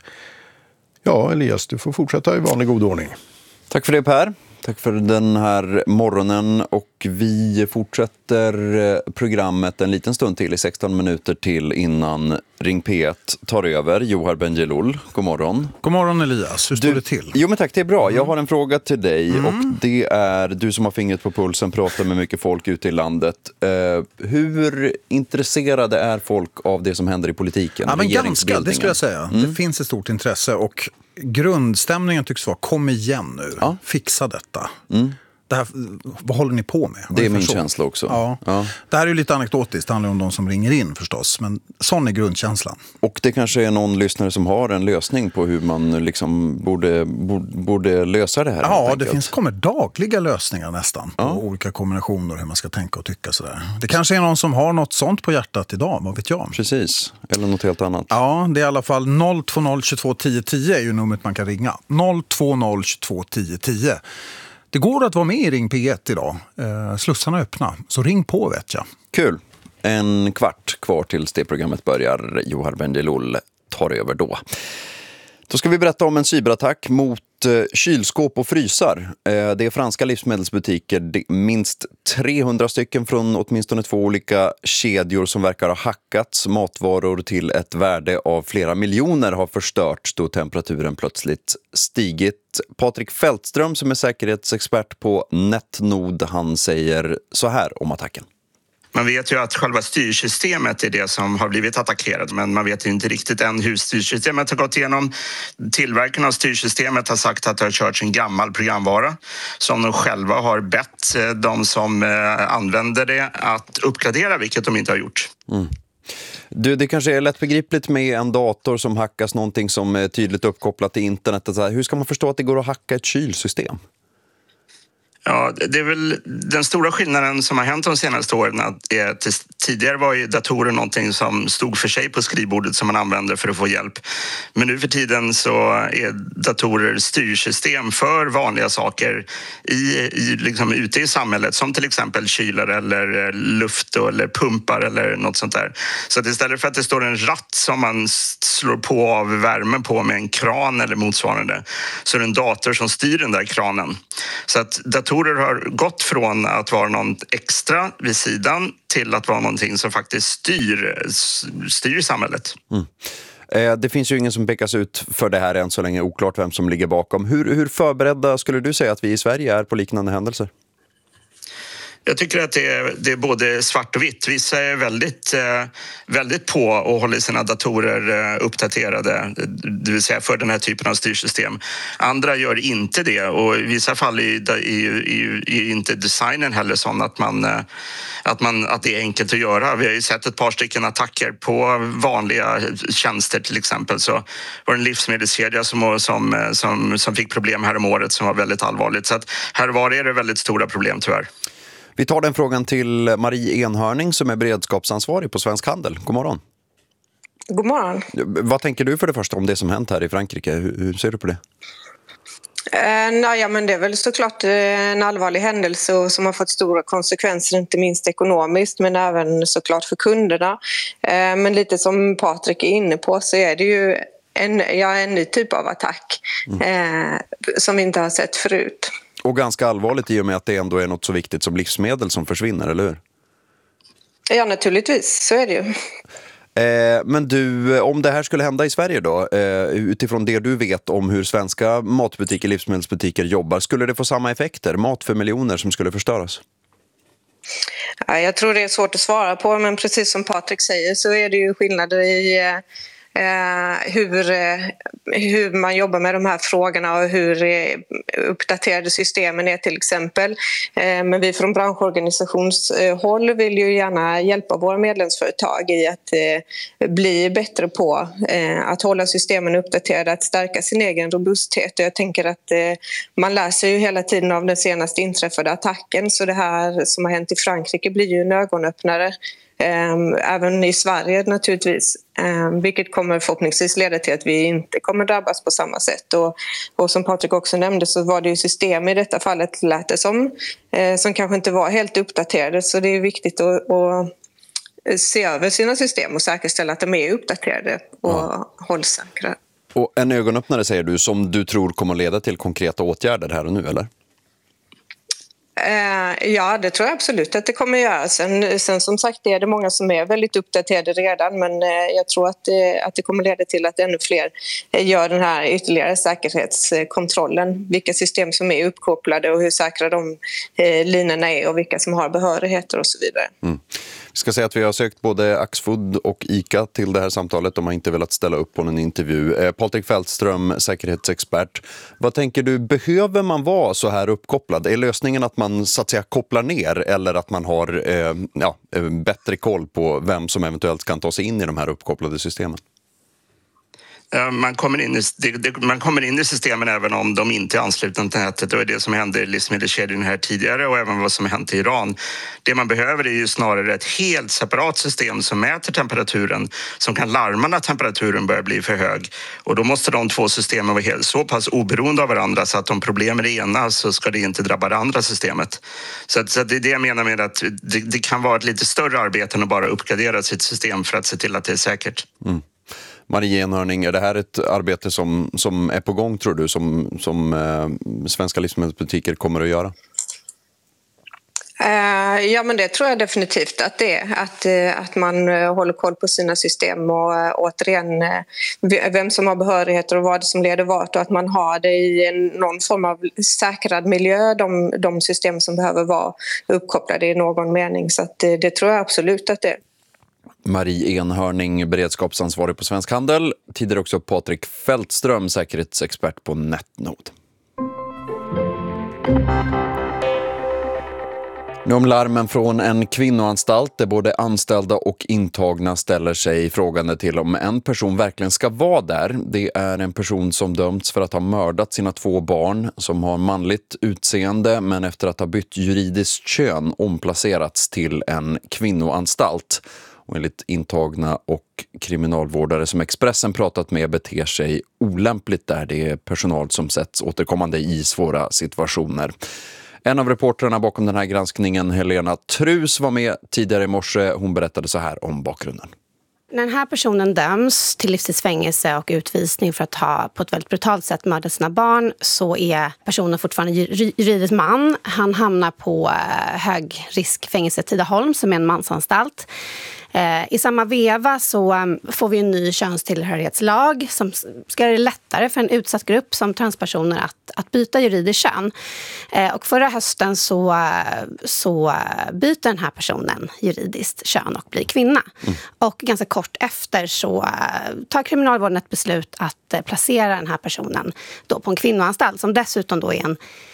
Ja, Elias, du får fortsätta i vanlig god ordning. Tack för det, Per. Tack för den här morgonen, och vi fortsätter programmet en liten stund till i sexton minuter till innan Ring P ett tar över. Johar Bendjelloul, god morgon. God morgon Elias, hur står du, det till? Jo men tack, det är bra. Jag har en fråga till dig mm. och det är du som har fingret på pulsen, pratar med mycket folk ute i landet. Uh, hur intresserade är folk av det som händer i politiken? Ja, men ganska, det skulle jag säga. Mm. Det finns ett stort intresse och grundstämningen tycks vara kom igen nu, ja. Fixa detta. Mm. Det här, vad håller ni på med? Det är min känsla också. Ja. Ja. Det här är ju lite anekdotiskt, det handlar om de som ringer in förstås, men sån är grundkänslan. Och det kanske är någon lyssnare som har en lösning på hur man liksom borde, borde, borde lösa det här. Ja, det finns, kommer dagliga lösningar nästan på ja. olika kombinationer hur man ska tänka och tycka sådär. Det kanske är någon som har något sånt på hjärtat idag, vad vet jag? Precis, eller något helt annat. Ja, det är i alla fall noll två noll tjugotvå tio tio är ju numret man kan ringa. noll två noll tjugotvå tio tio. Det går att vara med i Ring P ett idag. Eh, slussarna är öppna, så ring på vet jag. Kul. En kvart kvar tills det programmet börjar. Johar Bendjelloul tar över då. Då ska vi berätta om en cyberattack mot kylskåp och frysar. Det är franska livsmedelsbutiker, minst trehundra stycken från åtminstone två olika kedjor som verkar ha hackats. Matvaror till ett värde av flera miljoner har förstörts då temperaturen plötsligt stigit. Patrik Fältström som är säkerhetsexpert på Netnod, han säger så här om attacken. Man vet ju att själva styrsystemet är det som har blivit attackerat, men man vet inte riktigt än hur styrsystemet har gått igenom. Tillverkarna av styrsystemet har sagt att det har körts en gammal programvara som de själva har bett de som använder det att uppgradera, vilket de inte har gjort. Mm. Du, det kanske är lättbegripligt med en dator som hackas, någonting som är tydligt uppkopplat till internet. Hur ska man förstå att det går att hacka ett kylsystem? Ja, det är väl den stora skillnaden som har hänt de senaste åren. Att är att tidigare var ju datorer någonting som stod för sig på skrivbordet som man använde för att få hjälp. Men nu för tiden så är datorer styrsystem för vanliga saker i, i, liksom ute i samhället, som till exempel kylare eller luft eller pumpar eller något sånt där. Så att istället för att det står en ratt som man slår på av värmen på med en kran eller motsvarande, så är det en dator som styr den där kranen. Så att datorer har gått från att vara något extra vid sidan till att vara någonting som faktiskt styr, styr samhället. Mm. Eh, det finns ju ingen som pekas ut för det här än så länge, oklart vem som ligger bakom. Hur, hur förberedda skulle du säga att vi i Sverige är på liknande händelser? Jag tycker att det är, det är både svart och vitt. Vissa är väldigt, väldigt på och håller sina datorer uppdaterade, det vill säga för den här typen av styrsystem. Andra gör inte det, och i vissa fall är, är, är, är inte designen heller sån att, man, att, man, att det är enkelt att göra. Vi har ju sett ett par stycken attacker på vanliga tjänster till exempel. Så var det en livsmedelskedja som, som, som, som fick problem här om året som var väldigt allvarligt. Så att här var det väldigt stora problem tyvärr. Vi tar den frågan till Marie Enhörning som är beredskapsansvarig på Svensk Handel. God morgon. God morgon. Vad tänker du för det första om det som hänt här i Frankrike? Hur, hur ser du på det? Eh, nej, ja, men det är väl såklart en allvarlig händelse som har fått stora konsekvenser, inte minst ekonomiskt men även såklart för kunderna. Eh, men lite som Patrik är inne på så är det ju en, ja, en ny typ av attack eh, som vi inte har sett förut. Och ganska allvarligt i och med att det ändå är något så viktigt som livsmedel som försvinner, eller hur? Ja, naturligtvis, så är det ju. Eh, men du, om det här skulle hända i Sverige då, eh, utifrån det du vet om hur svenska matbutiker, livsmedelsbutiker jobbar, skulle det få samma effekter? Mat för miljoner som skulle förstöras? Ja, jag tror det är svårt att svara på, men precis som Patrik säger så är det ju skillnader i eh, hur, eh, hur man jobbar med de här frågorna och hur eh, uppdaterade systemen är till exempel. Eh, men vi från branschorganisationshåll vill ju gärna hjälpa våra medlemsföretag i att eh, bli bättre på eh, att hålla systemen uppdaterade, att stärka sin egen robusthet. Och jag tänker att eh, man lär sig ju hela tiden av den senaste inträffade attacken, så det här som har hänt i Frankrike blir ju en ögonöppnare. Även i Sverige naturligtvis, vilket kommer förhoppningsvis leda till att vi inte kommer drabbas på samma sätt. Och, och som Patrik också nämnde så var det ju system i detta fallet lät det som, som kanske inte var helt uppdaterade, så det är viktigt att, att se över sina system och säkerställa att de är uppdaterade och ja. hålls säkra. Och en ögonöppnare säger du som du tror kommer att leda till konkreta åtgärder här och nu, eller? Ja, det tror jag absolut att det kommer att göra. Sen, sen som sagt är det många som är väldigt uppdaterade redan, men jag tror att det, att det kommer leda till att ännu fler gör den här ytterligare säkerhetskontrollen. Vilka system som är uppkopplade och hur säkra de eh, linorna är och vilka som har behörigheter och så vidare. Mm. Vi ska säga att vi har sökt både Axfood och ICA till det här samtalet. De har inte velat ställa upp på en intervju. Eh, Patrik Fältström, säkerhetsexpert. Vad tänker du, behöver man vara så här uppkopplad? Är lösningen att man så att säga kopplar ner eller att man har eh, ja, bättre koll på vem som eventuellt kan ta sig in i de här uppkopplade systemen? Man kommer, in i, man kommer in i systemen även om de inte är anslutna till nätet. Det var det som hände i livsmedelskedjan här tidigare och även vad som hänt i Iran. Det man behöver är ju snarare ett helt separat system som mäter temperaturen, som kan larma när temperaturen börjar bli för hög. Och då måste de två systemen vara helt, så pass oberoende av varandra så att om problemen är ena så ska det inte drabba det andra systemet. Så, att, så att det är det jag menar med att det, det kan vara ett lite större arbete än att bara uppgradera sitt system för att se till att det är säkert. Mm. Marie Enhörning, är det här ett arbete som, som är på gång, tror du, som, som eh, svenska livsmedelsbutiker kommer att göra? Uh, ja, men det tror jag definitivt att det är. Att, uh, att man uh, håller koll på sina system och uh, återigen uh, vem som har behörigheter och vad som leder vart och att man har det i en, någon form av säkrad miljö, de, de system som behöver vara uppkopplade i någon mening. Så att, uh, det tror jag absolut att det är. Marie Enhörning, beredskapsansvarig på Svensk Handel. Tidigare också Patrik Fältström, säkerhetsexpert på Netnode. Nu om larmen från en kvinnoanstalt där både anställda och intagna ställer sig frågande till om en person verkligen ska vara där. Det är en person som dömts för att ha mördat sina två barn, som har manligt utseende men efter att ha bytt juridiskt kön omplacerats till en kvinnoanstalt. Och enligt intagna och kriminalvårdare som Expressen pratat med beter sig olämpligt där. Det är personal som sätts återkommande i svåra situationer. En av reportrarna bakom den här granskningen, Helena Trus, var med tidigare i morse. Hon berättade så här om bakgrunden. När den här personen döms till livstidsfängelse och utvisning för att ha på ett väldigt brutalt sätt mördat sina barn, så är personen fortfarande juridisk man. Han hamnar på högriskfängelse Tidaholm som är en mansanstalt. I samma veva så får vi en ny könstillhörighetslag som ska göra det lättare för en utsatt grupp som transpersoner att, att byta juridiskt kön. Och förra hösten så, så byter den här personen juridiskt kön och blir kvinna. Mm. Och ganska kort efter så tar kriminalvården ett beslut att placera den här personen då på en kvinnoanstalt som dessutom då är en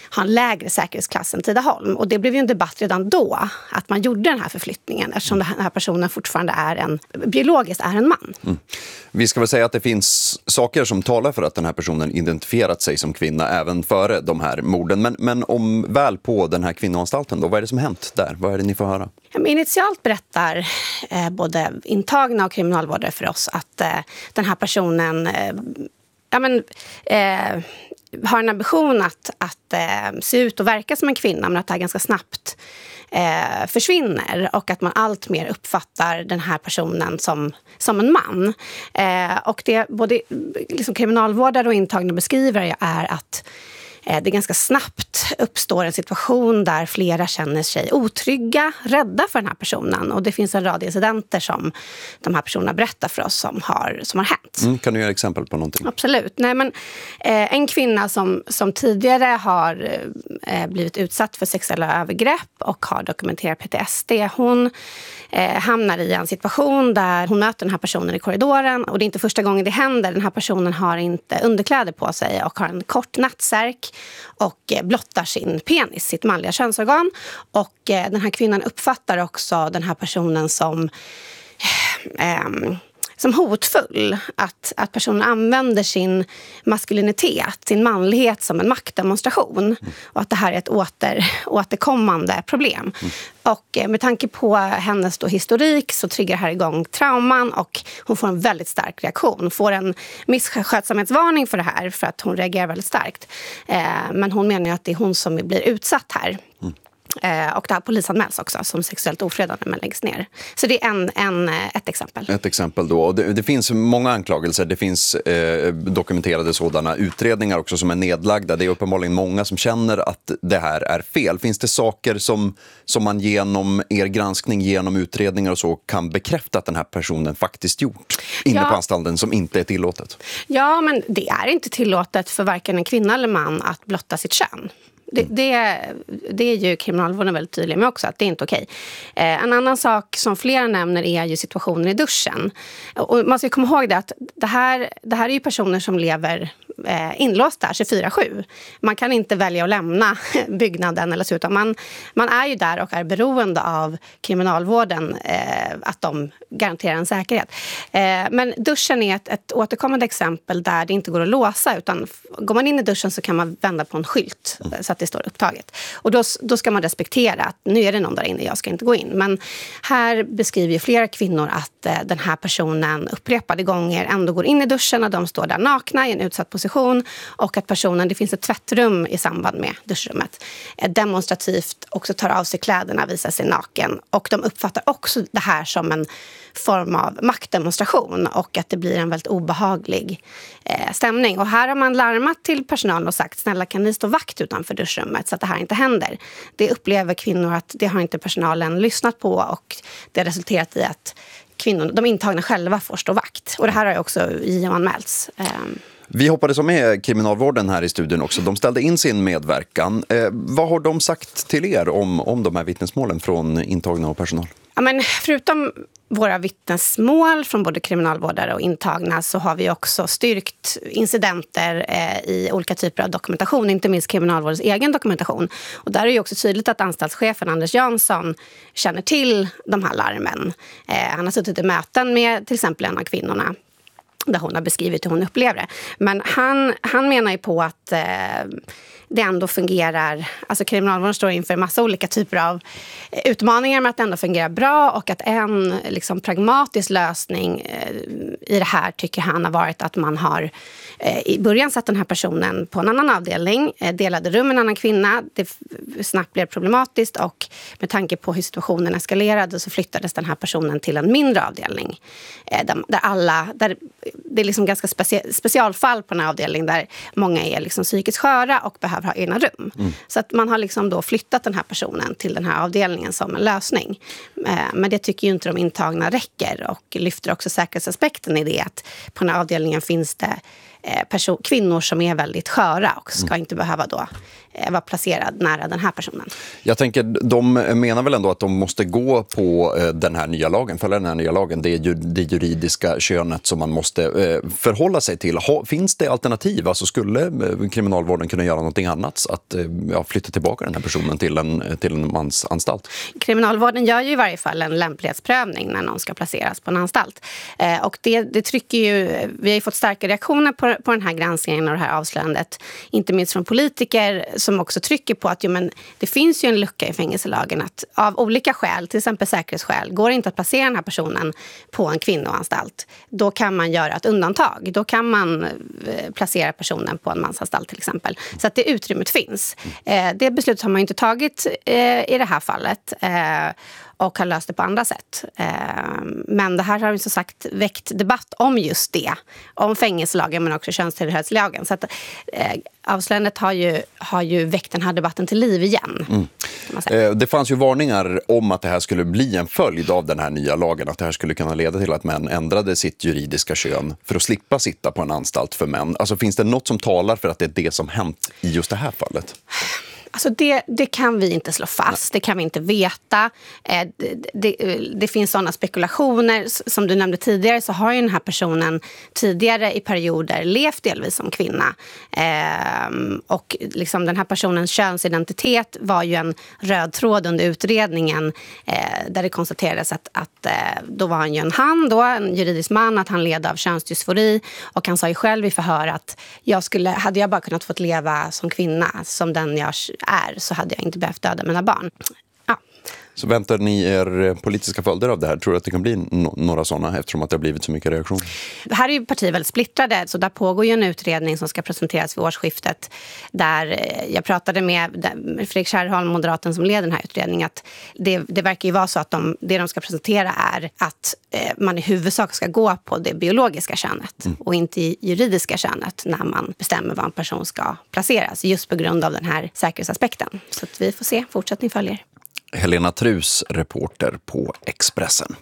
ha en lägre säkerhetsklass än Tidaholm. Och det blev ju en debatt redan då att man gjorde den här förflyttningen eftersom den här personen fortfarande är en, biologiskt är en man. Mm. Vi ska väl säga att det finns saker som talar för att den här personen identifierat sig som kvinna även före de här morden. Men, men om väl på den här kvinnoanstalten då, vad är det som hänt där? Vad är det ni får höra? Initialt berättar eh, både intagna och kriminalvårdare för oss att eh, den här personen eh, ja, men, eh, har en ambition att, att eh, se ut och verka som en kvinna, men att det här ganska snabbt eh, försvinner och att man allt mer uppfattar den här personen som, som en man. Eh, och det både liksom, kriminalvårdare och intagna beskriver är att det ganska snabbt uppstår en situation där flera känner sig otrygga, rädda för den här personen. Och det finns en rad incidenter som de här personerna berättar för oss som har, som har hänt. Mm, kan du ge exempel på någonting? Absolut. Nej, men, eh, en kvinna som, som tidigare har eh, blivit utsatt för sexuella övergrepp och har dokumenterat P T S D. Hon eh, hamnar i en situation där hon möter den här personen i korridoren. Och det är inte första gången det händer. Den här personen har inte underkläder på sig och har en kort nattsärk och blottar sin penis, sitt manliga könsorgan. Och den här kvinnan uppfattar också den här personen som, eh, som hotfull. Att, att personen använder sin maskulinitet, sin manlighet som en maktdemonstration. Mm. Och att det här är ett åter, återkommande problem. Mm. Och med tanke på hennes då historik så triggar det här igång trauman och hon får en väldigt stark reaktion. Hon får en misskötsamhetsvarning för det här för att hon reagerar väldigt starkt. Eh, men hon menar att det är hon som blir utsatt här. Mm. Eh, och det här polisanmäls också som sexuellt ofredande men läggs ner. Så det är en, en, ett exempel. Ett exempel då. Det, det finns många anklagelser. Det finns eh, dokumenterade sådana utredningar också som är nedlagda. Det är uppenbarligen många som känner att det här är fel. Finns det saker som, som man genom er granskning, genom utredningar och så kan bekräfta att den här personen faktiskt gjort inne ja. på anstalten som inte är tillåtet? Ja, men det är inte tillåtet för varken en kvinna eller man att blotta sitt kön. Det, det, det är ju kriminalvården väldigt tydlig med också, att det är inte okej. Eh, en annan sak som flera nämner är ju situationen i duschen. Och man ska komma ihåg det att det här, det här är ju personer som lever eh, inlåsta tjugofyra sju. Man kan inte välja att lämna byggnaden eller så, utan man, man är ju där och är beroende av kriminalvården eh, att de garanterar en säkerhet. Eh, men duschen är ett, ett återkommande exempel där det inte går att låsa, utan går man in i duschen så kan man vända på en skylt så att det står upptaget. Och då, då ska man respektera att nu är det någon där inne, jag ska inte gå in. Men här beskriver ju flera kvinnor att eh, den här personen upprepade gånger ändå går in i duschen och de står där nakna i en utsatt position och att personen, det finns ett tvättrum i samband med duschrummet, eh, demonstrativt också tar av sig kläderna, visar sig naken. Och de uppfattar också det här som en form av maktdemonstration och att det blir en väldigt obehaglig eh, stämning. Och här har man larmat till personalen och sagt, snälla kan ni stå vakt utanför duschrummet så att det här inte händer. Det upplever kvinnor att det har inte personalen lyssnat på och det har resulterat i att kvinnor, de intagna själva får stå vakt. Och det här har ju också J O-anmälts. Eh, Vi hoppades med kriminalvården här i studion också. De ställde in sin medverkan. Eh, vad har de sagt till er om, om de här vittnesmålen från intagna och personal? Ja, men förutom våra vittnesmål från både kriminalvårdare och intagna så har vi också styrkt incidenter eh, i olika typer av dokumentation, inte minst kriminalvårdens egen dokumentation. Och där är det också tydligt att anstaltschefen Anders Jansson känner till de här larmen. Eh, han har suttit i möten med till exempel en av kvinnorna där hon har beskrivit hur hon upplever det. Men han, han menar ju på att eh, det ändå fungerar, alltså kriminalvården står inför en massa olika typer av utmaningar med att det ändå fungerar bra och att en liksom, pragmatisk lösning eh, i det här tycker han har varit att man har eh, i början satt den här personen på en annan avdelning, eh, delade rum med en annan kvinna, det snabbt blev problematiskt och med tanke på hur situationen eskalerade så flyttades den här personen till en mindre avdelning eh, där, där alla, där det är liksom ganska specie- specialfall på den här avdelningen där många är liksom psykiskt sköra och behöver ha egna rum. Mm. Så att man har liksom då flyttat den här personen till den här avdelningen som en lösning. Eh, men det tycker ju inte de intagna räcker och lyfter också säkerhetsaspekten i det att på den här avdelningen finns det eh, person, kvinnor som är väldigt sköra och ska mm. inte behöva då eh, vara placerad nära den här personen. Jag tänker, de menar väl ändå att de måste gå på eh, den här nya lagen, följa den här nya lagen. Det är ju det juridiska könet som man måste eh, förhålla sig till. Ha, finns det alternativ? Alltså skulle eh, kriminalvården kunna göra någonting annat? Att eh, ja, flytta tillbaka den här personen till en, till en mansanstalt? Kriminalvården gör ju i varje fall en lämplighetsprövning när någon ska placeras på en anstalt. Eh, och det, det trycker ju, vi har ju fått starka reaktioner på, på den här granskningen och det här avslöjandet. Inte minst från politiker som också trycker på att jo, men det finns ju en lucka i fängelselagen att av olika skäl, till exempel säkerhetsskäl, går det inte att placera den här personen på en kvinnoanstalt. Då kan man göra ett undantag. Då kan man eh, placera personen på en mansanstalt till exempel. Så att det utrymmet finns. Eh, det beslutet har man ju inte tagit eh, i det här fallet. Eh, och har löst det på andra sätt. Men det här har ju så sagt väckt debatt om just det. Om fängelselagen men också könstillhörighetslagen. Så att avslöjandet har ju, har ju väckt den här debatten till liv igen. Mm. Det fanns ju varningar om att det här skulle bli en följd av den här nya lagen. Att det här skulle kunna leda till att män ändrade sitt juridiska kön för att slippa sitta på en anstalt för män. Alltså finns det något som talar för att det är det som hänt i just det här fallet? Alltså det, det kan vi inte slå fast, det kan vi inte veta. Eh, det, det, det finns sådana spekulationer. Som du nämnde tidigare så har ju den här personen tidigare i perioder levt delvis som kvinna. Eh, och liksom den här personens könsidentitet var ju en röd tråd under utredningen eh, där det konstaterades att, att eh, då var han ju en han, då, en juridisk man, att han led av könsdysfori. Och han sa ju själv i förhör att jag skulle, hade jag bara kunnat få leva som kvinna, som den jag är, så hade jag inte behövt döda mina barn. Ja. Så väntar ni er politiska följder av det här? Tror du att det kan bli no- några sådana eftersom att det har blivit så mycket reaktion? Här är ju partier väldigt splittrade, så där pågår ju en utredning som ska presenteras vid årsskiftet där jag pratade med Fredrik Kärrholm, moderaten som leder den här utredningen, att det, det verkar ju vara så att de, det de ska presentera är att eh, man i huvudsak ska gå på det biologiska könet mm. och inte i juridiska könet när man bestämmer var en person ska placeras, just på grund av den här säkerhetsaspekten. Så att vi får se, fortsättning följer. Helena Trus, reporter på Expressen.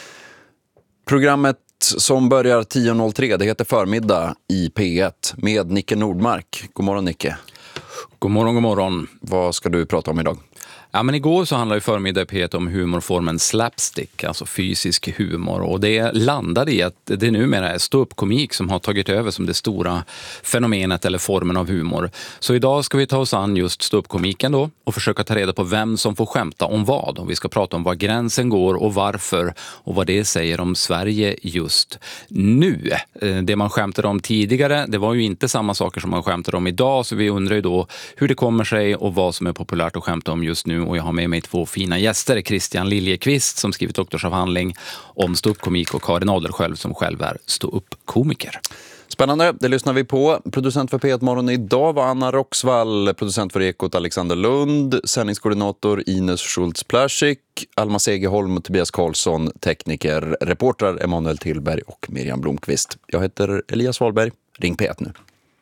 Programmet som börjar tio noll tre, det heter Förmiddag i P ett med Nicke Nordmark. God morgon Nicke. God morgon, god morgon. Vad ska du prata om idag? Ja, men igår så handlade ju Förmiddag i P ett om humorformen slapstick, alltså fysisk humor. Och det landade i att det numera är ståuppkomik som har tagit över som det stora fenomenet eller formen av humor. Så idag ska vi ta oss an just ståuppkomiken då och försöka ta reda på vem som får skämta om vad. Och vi ska prata om var gränsen går och varför och vad det säger om Sverige just nu. Det man skämtade om tidigare, det var ju inte samma saker som man skämtade om idag, så vi undrar ju då hur det kommer sig och vad som är populärt att skämta om just nu. Och jag har med mig två fina gäster, Christian Liljekvist som skrivit doktorsavhandling om ståuppkomik och Karin Adlerskjöld som själv är ståuppkomiker. Spännande, det lyssnar vi på. Producent för P ett Morgon idag var Anna Roxvall, producent för Ekot Alexander Lund, sändningskoordinator Ines Schultz-Plasik, Alma Segerholm och Tobias Karlsson, tekniker, reportrar Emanuel Tillberg och Miriam Blomqvist. Jag heter Elias Wahlberg, ring P ett nu.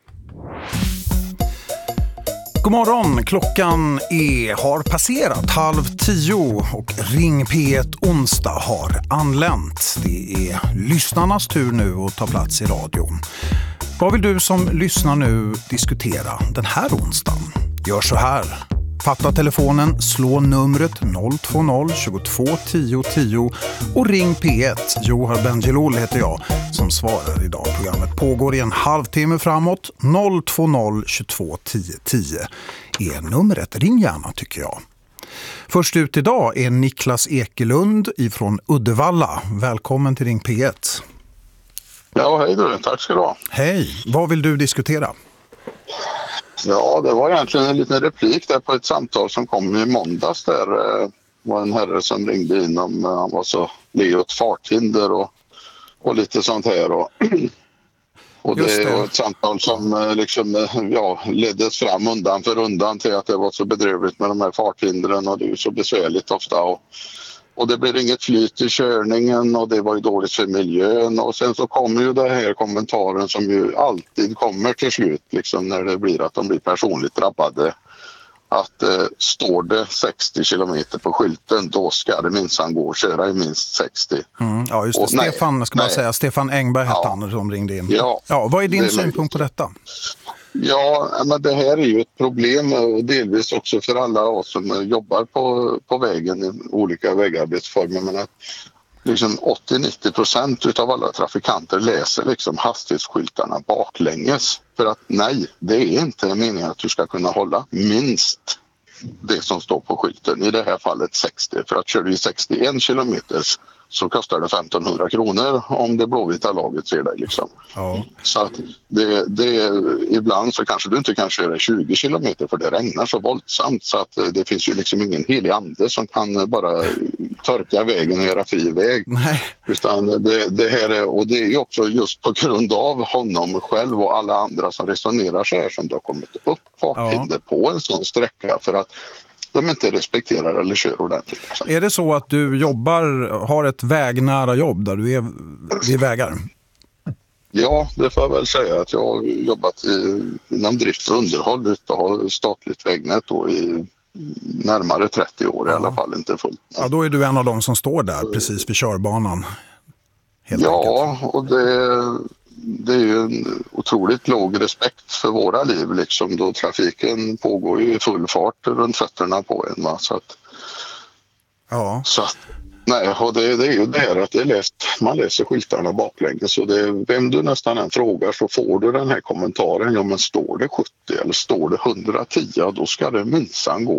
God morgon, klockan är, har passerat halv tio och Ring P ett onsdag har anlänt. Det är lyssnarnas tur nu att ta plats i radion. Vad vill du som lyssnar nu diskutera den här onsdagen? Gör så här. Fatta telefonen, slå numret noll två noll tjugotvå tio tio och ring P ett. Johar Bendjelloul heter jag som svarar idag. Programmet pågår i en halvtimme framåt. noll två noll tjugotvå tio tio är numret. Ring gärna tycker jag. Först ut idag är Niklas Ekelund ifrån Uddevalla. Välkommen till Ring P ett. Ja, hej du. Tack ska du ha. Hej. Vad vill du diskutera? Ja, det var egentligen en liten replik där på ett samtal som kom i måndags där. Det var en herre som ringde in om han var så led ett farthinder och, och lite sånt här. Och, och det, det var ett samtal som liksom, ja, leddes fram undan för undan till att det var så bedrövligt med de här farthindren och det är ju så besvärligt ofta. Och, och det blev inget flyt i körningen och det var ju dåligt för miljön. Och sen så kommer ju det här kommentaren som ju alltid kommer till slut liksom när det blir att de blir personligt drabbade att eh, står det sextio kilometer på skylten, då ska det minsann gå och köra i minst sextio. Mm, ja, just det. Och Stefan, nej, ska man nej. säga. Stefan Engberg hette Ja. han som ringde in. Ja, ja, vad är din det är synpunkt möjligt. på detta? Ja, men det här är ju ett problem och delvis också för alla oss som jobbar på, på vägen i olika vägarbetsformer. Men att liksom åttio till nittio procent av alla trafikanter läser liksom hastighetsskyltarna baklänges. För att nej, det är inte meningen att du ska kunna hålla minst det som står på skylten. I det här fallet sextio. För att kör du i sextioen kilometer så kostar det femtonhundra kronor om det blåvita laget ser dig. Liksom. Ja. Så att det, det, ibland så kanske du inte kan köra tjugo kilometer för det regnar så våldsamt. Så att det finns ju liksom ingen helig ande som kan bara torka vägen och göra fri väg. Nej. Utan det, det här är, och det är ju också just på grund av honom själv och alla andra som resonerar så här som det har kommit upp farthinder ja. på en sån sträcka för att de inte respekterar eller kör ordentligt. Är det så att du jobbar, har ett vägnära jobb där du är vid vägar? Ja, det får jag väl säga att jag har jobbat i, inom drift och underhåll och har statligt vägnät då i närmare trettio år ja. i alla fall, inte fullt. Ja, då är du en av dem som står där precis vid körbanan. Helt ja, enkelt. och det, det är ju en otroligt låg respekt för våra liv liksom, då trafiken pågår ju i full fart runt fötterna på en. Va? Så att, ja. Så att, nej, och det, det är ju det här att det är läst, man läser skyltarna baklänges så det, vem du nästan än frågar så får du den här kommentaren, ja men står det sjuttio eller står det hundratio då ska det minsann gå